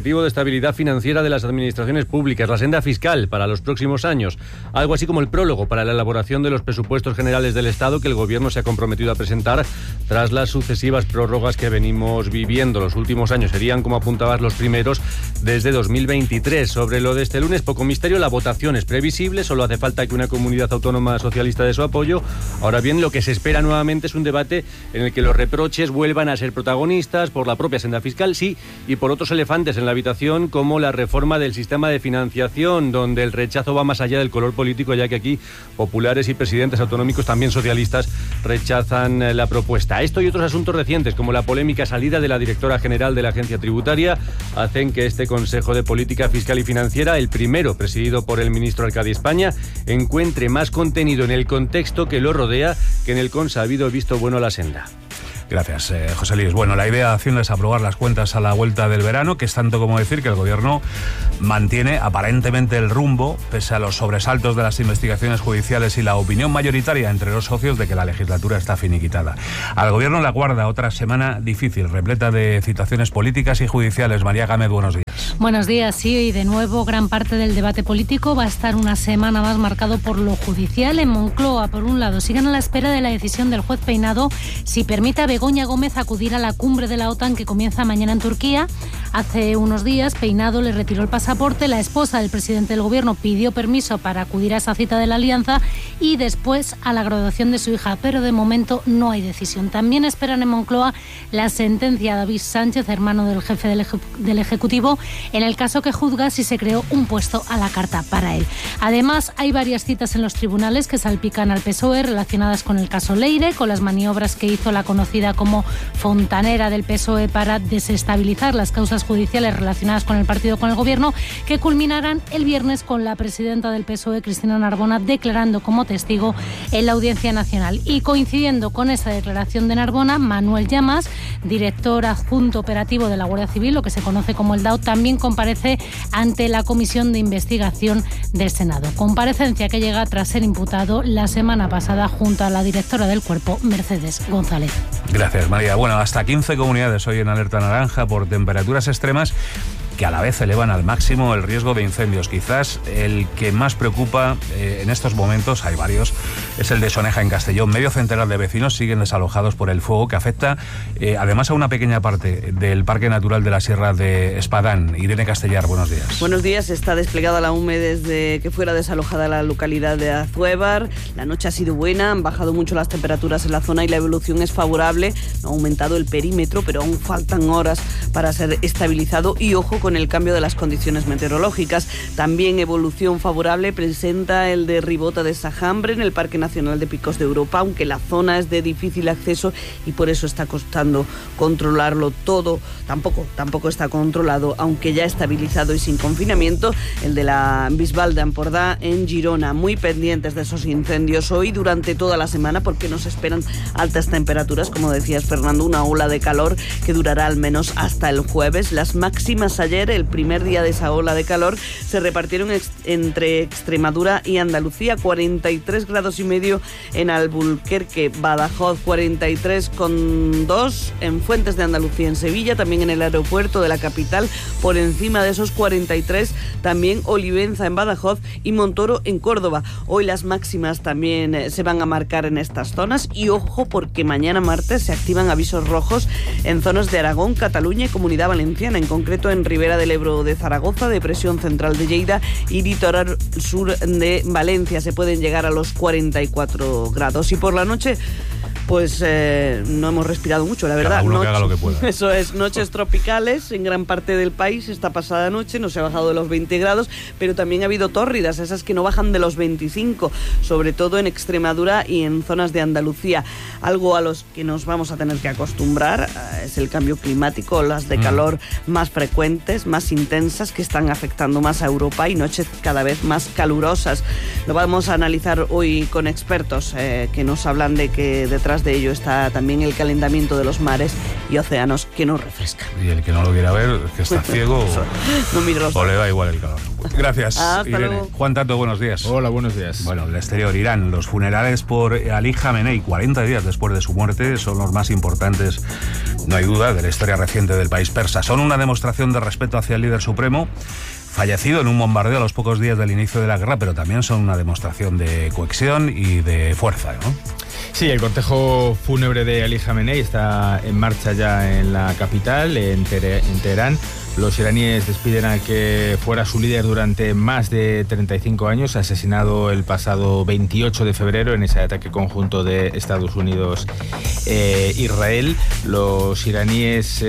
responsabilidad financiera de las administraciones públicas, la senda fiscal para los próximos años, algo así como el prólogo para la elaboración de los presupuestos generales del Estado que el Gobierno se ha comprometido a presentar tras las sucesivas prórrogas que venimos viviendo. Los últimos años serían, como apuntabas, los primeros desde 2023. Sobre lo de este lunes, poco misterio, la votación es previsible, solo hace falta que una comunidad autónoma socialista dé su apoyo. Ahora bien, lo que se espera nuevamente es un debate en el que los reproches vuelvan a ser protagonistas por la propia senda fiscal, sí, y por otros elefantes en la habitación, como la reforma del sistema de financiación, donde el rechazo va más allá del color político, ya que aquí populares y presidentes autonómicos, también socialistas, rechazan la propuesta. Esto y otros asuntos recientes, como la polémica salida de la directora general de la agencia tributaria, hacen que este Consejo de Política Fiscal y Financiera, el primero presidido por el ministro Arcadi España, encuentre más contenido en el contexto que lo rodea que en el consabido visto bueno a la senda. Gracias, José Luis. Bueno, la idea de Hacienda es aprobar las cuentas a la vuelta del verano, que es tanto como decir que el Gobierno mantiene aparentemente el rumbo, pese a los sobresaltos de las investigaciones judiciales y la opinión mayoritaria entre los socios de que la legislatura está finiquitada. Al Gobierno le aguarda otra semana difícil, repleta de citaciones políticas y judiciales. María Gámez, buenos días. Buenos días, sí, y de nuevo gran parte del debate político va a estar una semana más marcado por lo judicial. En Moncloa, por un lado, siguen a la espera de la decisión del juez Peinado si permite a Begoña Gómez acudir a la cumbre de la OTAN que comienza mañana en Turquía. Hace unos días Peinado le retiró el pasaporte, la esposa del presidente del Gobierno pidió permiso para acudir a esa cita de la Alianza y después a la graduación de su hija, pero de momento no hay decisión. También esperan en Moncloa la sentencia a David Sánchez, hermano del jefe del Ejecutivo, en el caso que juzga si se creó un puesto a la carta para él. Además, hay varias citas en los tribunales que salpican al PSOE relacionadas con el caso Leire, con las maniobras que hizo la conocida como fontanera del PSOE para desestabilizar las causas judiciales relacionadas con el partido con el Gobierno, que culminarán el viernes con la presidenta del PSOE, Cristina Narbona, declarando como testigo en la Audiencia Nacional. Y coincidiendo con esa declaración de Narbona, Manuel Llamas, director adjunto operativo de la Guardia Civil, lo que se conoce como el DAO, también comparece ante la Comisión de Investigación del Senado. Comparecencia que llega tras ser imputado la semana pasada junto a la directora del Cuerpo, Mercedes González. Gracias, María. Bueno, hasta 15 comunidades hoy en alerta naranja por temperaturas extremas que a la vez elevan al máximo el riesgo de incendios. Quizás el que más preocupa en estos momentos, hay varios, es el de Soneja en Castellón. Medio centenar de vecinos siguen desalojados por el fuego que afecta además a una pequeña parte del Parque Natural de la Sierra de Espadán. Irene Castellar, buenos días. Buenos días. Está desplegada la UME desde que fuera desalojada la localidad de Azuévar. La noche ha sido buena, han bajado mucho las temperaturas en la zona y la evolución es favorable. Ha aumentado el perímetro, pero aún faltan horas para ser estabilizado y ojo con el cambio de las condiciones meteorológicas. También evolución favorable presenta el de Ribota de Sajambre en el Parque Nacional de Picos de Europa, aunque la zona es de difícil acceso y por eso está costando controlarlo todo. Tampoco está controlado, aunque ya estabilizado y sin confinamiento, el de la Bisbal de Empordà en Girona. Muy pendientes de esos incendios hoy durante toda la semana porque nos esperan altas temperaturas, como decías, Fernando, una ola de calor que durará al menos hasta el jueves. Las máximas ayer, el primer día de esa ola de calor, se repartieron entre Extremadura y Andalucía. 43 grados y medio en Alburquerque, Badajoz, 43,2 en Fuentes de Andalucía, en Sevilla, también en el aeropuerto de la capital. Por encima de esos 43 también Olivenza en Badajoz y Montoro en Córdoba. Hoy las máximas también se van a marcar en estas zonas y ojo porque mañana martes se activan avisos rojos en zonas de Aragón, Cataluña y Comunidad Valenciana, en concreto en Ribera del Ebro de Zaragoza, depresión central de Lleida y litoral sur de Valencia. Se pueden llegar a los 44 grados. Y por la noche, pues no hemos respirado mucho, la verdad. Cada uno que haga lo que pueda. Eso es, noches tropicales en gran parte del país. Esta pasada noche no se ha bajado de los 20 grados, pero también ha habido tórridas, esas que no bajan de los 25, sobre todo en Extremadura y en zonas de Andalucía. Algo a los que nos vamos a tener que acostumbrar es el cambio climático, las de calor más frecuentes, más intensas, que están afectando más a Europa y noches cada vez más calurosas. Lo vamos a analizar hoy con expertos que nos hablan de que detrás Detrás de ello está también el calentamiento de los mares y océanos que nos refresca. Y el que no lo quiera ver, que está ciego no mire los o le da igual el calor. Gracias, Hasta Irene. luego. Juan Tato, buenos días. Hola, buenos días. Bueno, del exterior, Irán. Los funerales por Ali Khamenei, 40 días después de su muerte, son los más importantes, no hay duda, de la historia reciente del país persa. Son una demostración de respeto hacia el líder supremo, fallecido en un bombardeo a los pocos días del inicio de la guerra, pero también son una demostración de cohesión y de fuerza, ¿no? Sí, el cortejo fúnebre de Ali Khamenei está en marcha ya en la capital, en Teherán. Los iraníes despiden al que fuera su líder durante más de 35 años, asesinado el pasado 28 de febrero en ese ataque conjunto de Estados Unidos-Israel. Los iraníes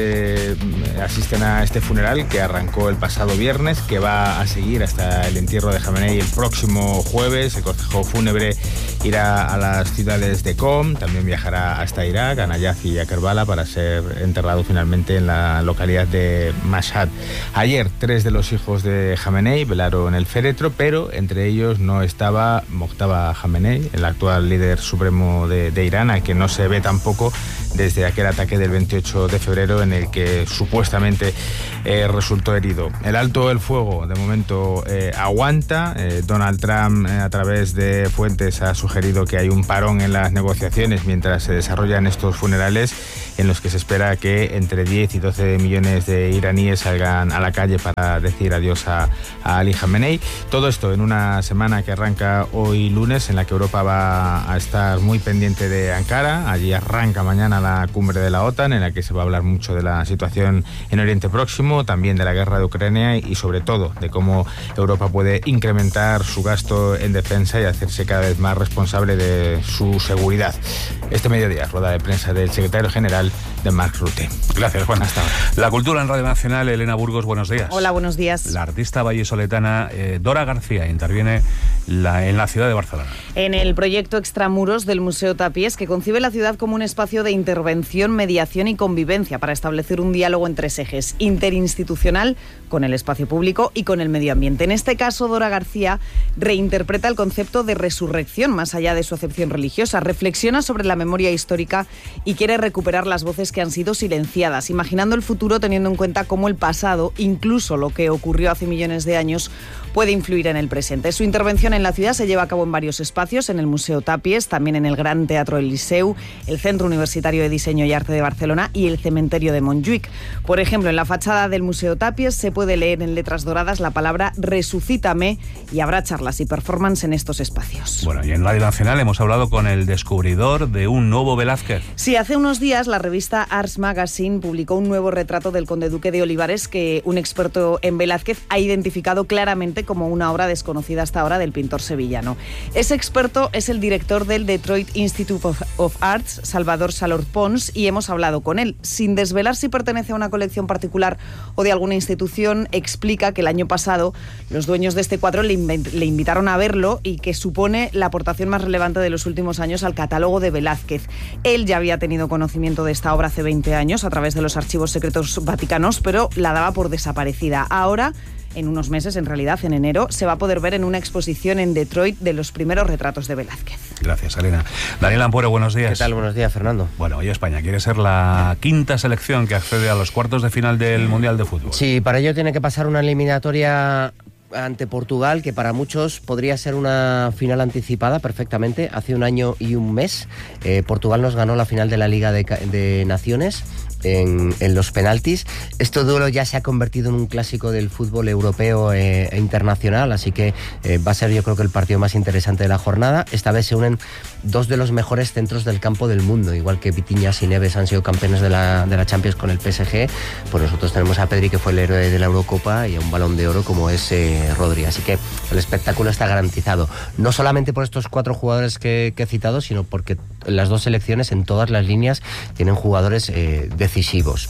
asisten a este funeral que arrancó el pasado viernes, que va a seguir hasta el entierro de Khamenei el próximo jueves. El cortejo fúnebre irá a las ciudades de Qom, también viajará hasta Irak, a Nayaf y a Kerbala, para ser enterrado finalmente en la localidad de Mashhad. Ayer, 3 de los hijos de Khamenei velaron el féretro, pero entre ellos no estaba Mojtaba Khamenei, el actual líder supremo de Irán, al que no se ve tampoco desde aquel ataque del 28 de febrero en el que supuestamente resultó herido. El alto el fuego de momento aguanta. Donald Trump, a través de fuentes, ha sugerido que hay un parón en las negociaciones mientras se desarrollan estos funerales, en los que se espera que entre 10 y 12 millones de iraníes salgan a la calle para decir adiós a Ali Khamenei. Todo esto en una semana que arranca hoy lunes, en la que Europa va a estar muy pendiente de Ankara. Allí arranca mañana la cumbre de la OTAN, en la que se va a hablar mucho de la situación en Oriente Próximo, también de la guerra de Ucrania y sobre todo de cómo Europa puede incrementar su gasto en defensa y hacerse cada vez más responsable de su seguridad. Este mediodía, rueda de prensa del secretario general de Mark Rutte. Gracias, Juan. Hasta ahora. La cultura en Radio Nacional, Elena Burgos, buenos días. Hola, buenos días. La artista vallisoletana Dora García interviene en la ciudad de Barcelona. En el proyecto Extramuros del Museo Tapies, que concibe la ciudad como un espacio de intervención, mediación y convivencia para establecer un diálogo en 3 ejes: interinstitucional, con el espacio público y con el medio ambiente. En este caso, Dora García reinterpreta el concepto de resurrección más allá de su acepción religiosa, reflexiona sobre la memoria histórica y quiere recuperar las voces que han sido silenciadas, imaginando el futuro teniendo en cuenta cómo el pasado, incluso lo que ocurrió hace millones de años, puede influir en el presente. Su intervención en la ciudad se lleva a cabo en varios espacios, en el Museo Tapies, también en el Gran Teatro del Liceu, el Centro Universitario de Diseño y Arte de Barcelona y el Cementerio de Montjuïc. Por ejemplo, en la fachada del Museo Tapies se puede leer en letras doradas la palabra Resucítame, y habrá charlas y performance en estos espacios. Bueno, y en Radio Nacional hemos hablado con el descubridor de un nuevo Velázquez. Sí, hace unos días la revista Ars Magazine publicó un nuevo retrato del conde duque de Olivares que un experto en Velázquez ha identificado claramente como una obra desconocida hasta ahora del pintor sevillano. Ese experto es el director del Detroit Institute of Arts, Salvador Salor Pons, y hemos hablado con él. Sin desvelar si pertenece a una colección particular o de alguna institución, explica que el año pasado los dueños de este cuadro le invitaron a verlo y que supone la aportación más relevante de los últimos años al catálogo de Velázquez. Él ya había tenido conocimiento de esta obra hace 20 años a través de los archivos secretos vaticanos, pero la daba por desaparecida. Ahora, en unos meses, en realidad en enero, se va a poder ver en una exposición en Detroit de los primeros retratos de Velázquez. Gracias, Elena. Daniel Ampuero, buenos días. ¿Qué tal? Buenos días, Fernando. Bueno, hoy España quiere ser la 5ª selección que accede a los cuartos de final del Mundial de Fútbol. Sí, para ello tiene que pasar una eliminatoria ante Portugal, que para muchos podría ser una final anticipada perfectamente. Hace un año y un mes Portugal nos ganó la final de la Liga de Naciones en los penaltis. Este duelo ya se ha convertido en un clásico del fútbol europeo e internacional, así que va a ser, yo creo, que el partido más interesante de la jornada. Esta vez se unen 2 de los mejores centros del campo del mundo, igual que Vitinhas y Neves han sido campeones de la Champions con el PSG, pues nosotros tenemos a Pedri, que fue el héroe de la Eurocopa, y a un Balón de Oro como es Rodri, así que el espectáculo está garantizado, no solamente por estos 4 jugadores que he citado, sino porque las 2 selecciones en todas las líneas tienen jugadores decisivos.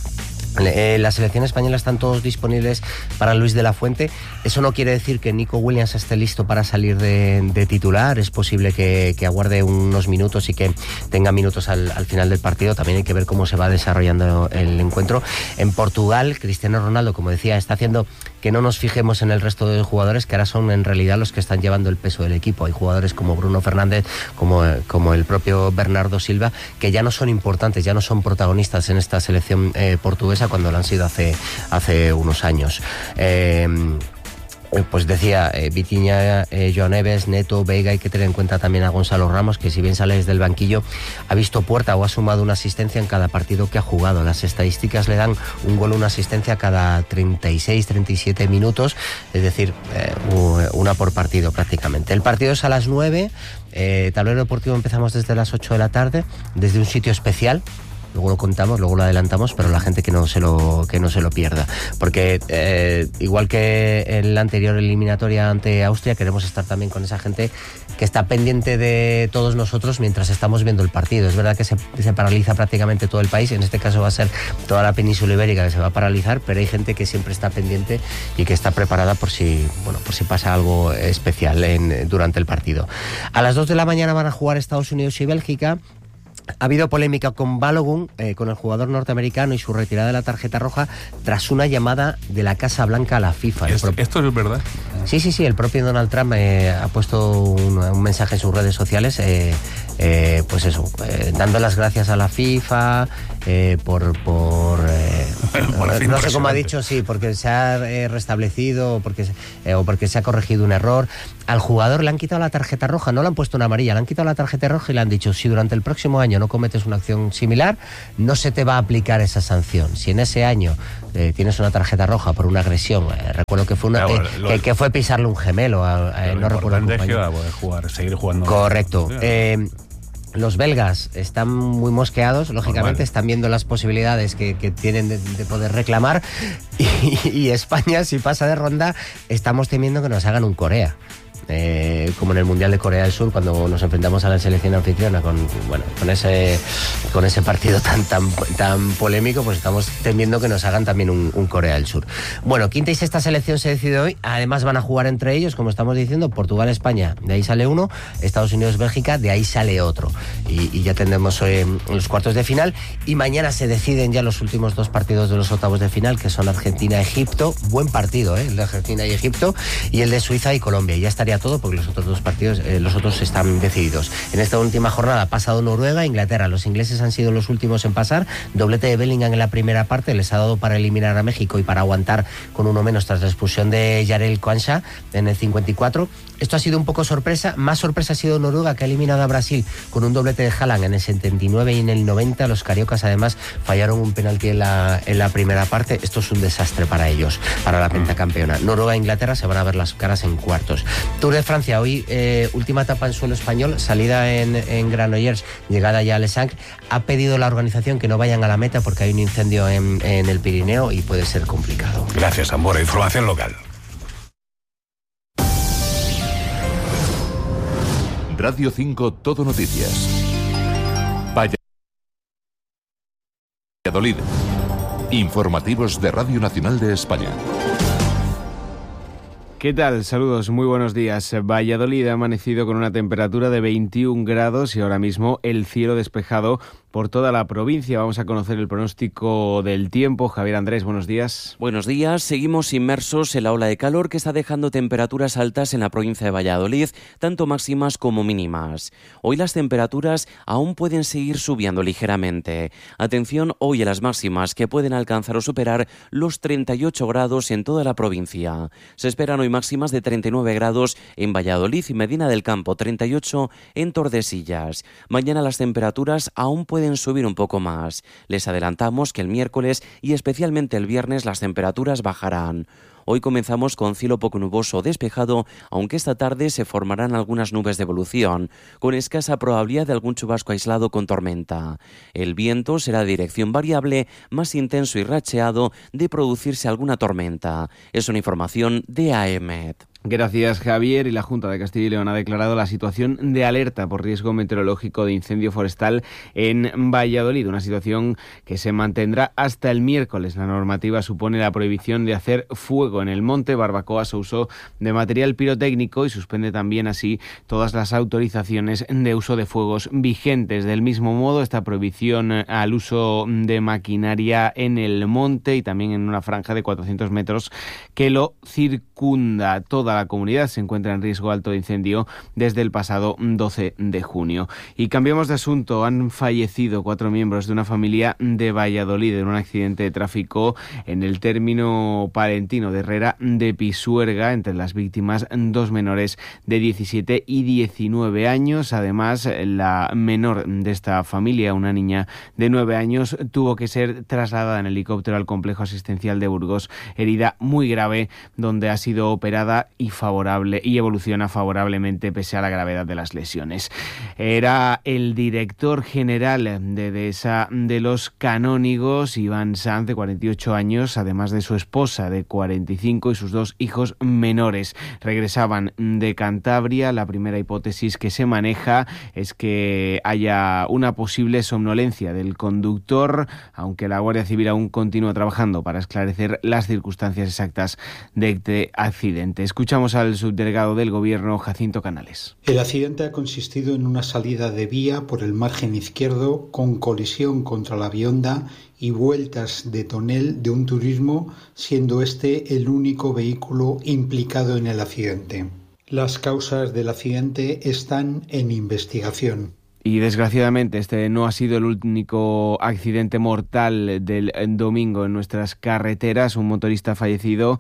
La selección española están todos disponibles para Luis de la Fuente. Eso no quiere decir que Nico Williams esté listo para salir de titular. Es posible que aguarde unos minutos y que tenga minutos al final del partido. También hay que ver cómo se va desarrollando el encuentro. En Portugal, Cristiano Ronaldo, como decía, está haciendo que no nos fijemos en el resto de jugadores, que ahora son en realidad los que están llevando el peso del equipo. Hay jugadores como Bruno Fernández, como el propio Bernardo Silva, que ya no son importantes, ya no son protagonistas en esta selección portuguesa cuando lo han sido hace unos años. Pues decía, Vitinha, João Neves, Neto, Veiga, hay que tener en cuenta también a Gonzalo Ramos, que si bien sale desde el banquillo, ha visto puerta o ha sumado una asistencia en cada partido que ha jugado. Las estadísticas le dan un gol o una asistencia cada 36, 37 minutos, es decir, una por partido prácticamente. El partido es a las 9, Tablero Deportivo empezamos desde las 8 de la tarde, desde un sitio especial. Luego lo contamos, luego lo adelantamos, pero la gente que no se lo pierda. Porque igual que en la anterior eliminatoria ante Austria, queremos estar también con esa gente que está pendiente de todos nosotros mientras estamos viendo el partido. Es verdad que se paraliza prácticamente todo el país, en este caso va a ser toda la península ibérica que se va a paralizar, pero hay gente que siempre está pendiente y que está preparada por si pasa algo especial durante el partido. A las 2 de la mañana van a jugar Estados Unidos y Bélgica. Ha habido polémica con Balogun, con el jugador norteamericano y su retirada de la tarjeta roja tras una llamada de la Casa Blanca a la FIFA. ¿Esto es verdad? Sí, el propio Donald Trump ha puesto un mensaje en sus redes sociales, dando las gracias a la FIFA por no sé cómo ha dicho, sí, porque se ha restablecido o porque se ha corregido un error. Al jugador le han quitado la tarjeta roja, no le han puesto una amarilla, le han quitado la tarjeta roja y le han dicho: si durante el próximo año no cometes una acción similar, no se te va a aplicar esa sanción. Si en ese año tienes una tarjeta roja por una agresión, recuerdo que fue que fue pisarle un gemelo, no recuerdo el compañero. Seguir jugando. Correcto. Los belgas están muy mosqueados, lógicamente, están viendo las posibilidades que tienen de poder reclamar, y España, si pasa de ronda, estamos temiendo que nos hagan un Corea. Como en el Mundial de Corea del Sur, cuando nos enfrentamos a la selección anfitriona con ese partido tan polémico, pues estamos temiendo que nos hagan también un Corea del Sur. Bueno, quinta y sexta selección se decide hoy. Además van a jugar entre ellos, como estamos diciendo, Portugal-España, de ahí sale uno, Estados Unidos-Bélgica, de ahí sale otro, y ya tendremos los cuartos de final, y mañana se deciden ya los últimos dos partidos de los octavos de final, que son Argentina-Egipto. Buen partido, el de Argentina y Egipto, y el de Suiza y Colombia. Ya estaría todo, porque los otros dos partidos, los otros están decididos. En esta última jornada ha pasado Noruega, Inglaterra. Los ingleses han sido los últimos en pasar. Doblete de Bellingham en la primera parte, les ha dado para eliminar a México y para aguantar con uno menos tras la expulsión de Jarell Quansah en el 54. Esto ha sido un poco sorpresa. Más sorpresa ha sido Noruega, que ha eliminado a Brasil con un doblete de Haaland en el 79 y en el 90. Los cariocas además fallaron un penalti en la primera parte. Esto es un desastre para ellos, para la pentacampeona. Noruega e Inglaterra se van a ver las caras en cuartos. Tour de Francia, hoy última etapa en suelo español, salida en Granollers, llegada ya a Les Angles. Ha pedido la organización que no vayan a la meta porque hay un incendio en el Pirineo y puede ser complicado. Gracias, Ambora. Información local. Radio 5 Todo Noticias. Valladolid. Informativos de Radio Nacional de España. ¿Qué tal? Saludos, muy buenos días. Valladolid ha amanecido con una temperatura de 21 grados y ahora mismo el cielo despejado por toda la provincia. Vamos a conocer el pronóstico del tiempo. Javier Andrés, buenos días. Buenos días. Seguimos inmersos en la ola de calor que está dejando temperaturas altas en la provincia de Valladolid, tanto máximas como mínimas. Hoy las temperaturas aún pueden seguir subiendo ligeramente. Atención hoy a las máximas, que pueden alcanzar o superar los 38 grados en toda la provincia. Se esperan hoy máximas de 39 grados en Valladolid y Medina del Campo, 38 en Tordesillas. Mañana las temperaturas aún pueden subir un poco más. Les adelantamos que el miércoles y especialmente el viernes las temperaturas bajarán. Hoy comenzamos con cielo poco nuboso o despejado, aunque esta tarde se formarán algunas nubes de evolución, con escasa probabilidad de algún chubasco aislado con tormenta. El viento será de dirección variable, más intenso y racheado de producirse alguna tormenta. Es una información de AEMET. Gracias, Javier. Y la Junta de Castilla y León ha declarado la situación de alerta por riesgo meteorológico de incendio forestal en Valladolid, una situación que se mantendrá hasta el miércoles. La normativa supone la prohibición de hacer fuego en el monte, barbacoas o uso de material pirotécnico y suspende también así todas las autorizaciones de uso de fuegos vigentes. Del mismo modo, esta prohibición al uso de maquinaria en el monte y también en una franja de 400 metros que lo circunda. Toda la comunidad se encuentra en riesgo alto de incendio desde el pasado 12 de junio. Y cambiamos de asunto. Han fallecido 4 miembros de una familia de Valladolid en un accidente de tráfico en el término palentino de Herrera de Pisuerga. Entre las víctimas, 2 menores de 17 y 19 años. Además, la menor de esta familia, una niña de 9 años, tuvo que ser trasladada en helicóptero al complejo asistencial de Burgos, herida muy grave, donde ha sido operada y evoluciona favorablemente pese a la gravedad de las lesiones. Era el director general de Dehesa de los Canónigos, Iván Sanz, de 48 años, además de su esposa de 45 y sus 2 hijos menores. Regresaban de Cantabria. La primera hipótesis que se maneja es que haya una posible somnolencia del conductor, aunque la Guardia Civil aún continúa trabajando para esclarecer las circunstancias exactas de este accidente. Escuchamos al subdelegado del Gobierno, Jacinto Canales. El accidente ha consistido en una salida de vía por el margen izquierdo con colisión contra la Bionda y vueltas de tonel de un turismo, siendo este el único vehículo implicado en el accidente. Las causas del accidente están en investigación. Y desgraciadamente este no ha sido el único accidente mortal del domingo en nuestras carreteras. Un motorista fallecido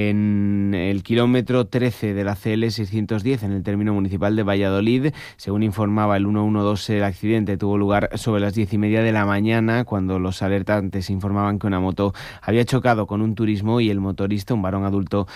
en el kilómetro 13 de la CL 610 en el término municipal de Valladolid. Según informaba el 112, el accidente tuvo lugar sobre las 10:30 de la mañana, cuando los alertantes informaban que una moto había chocado con un turismo y el motorista, un varón adulto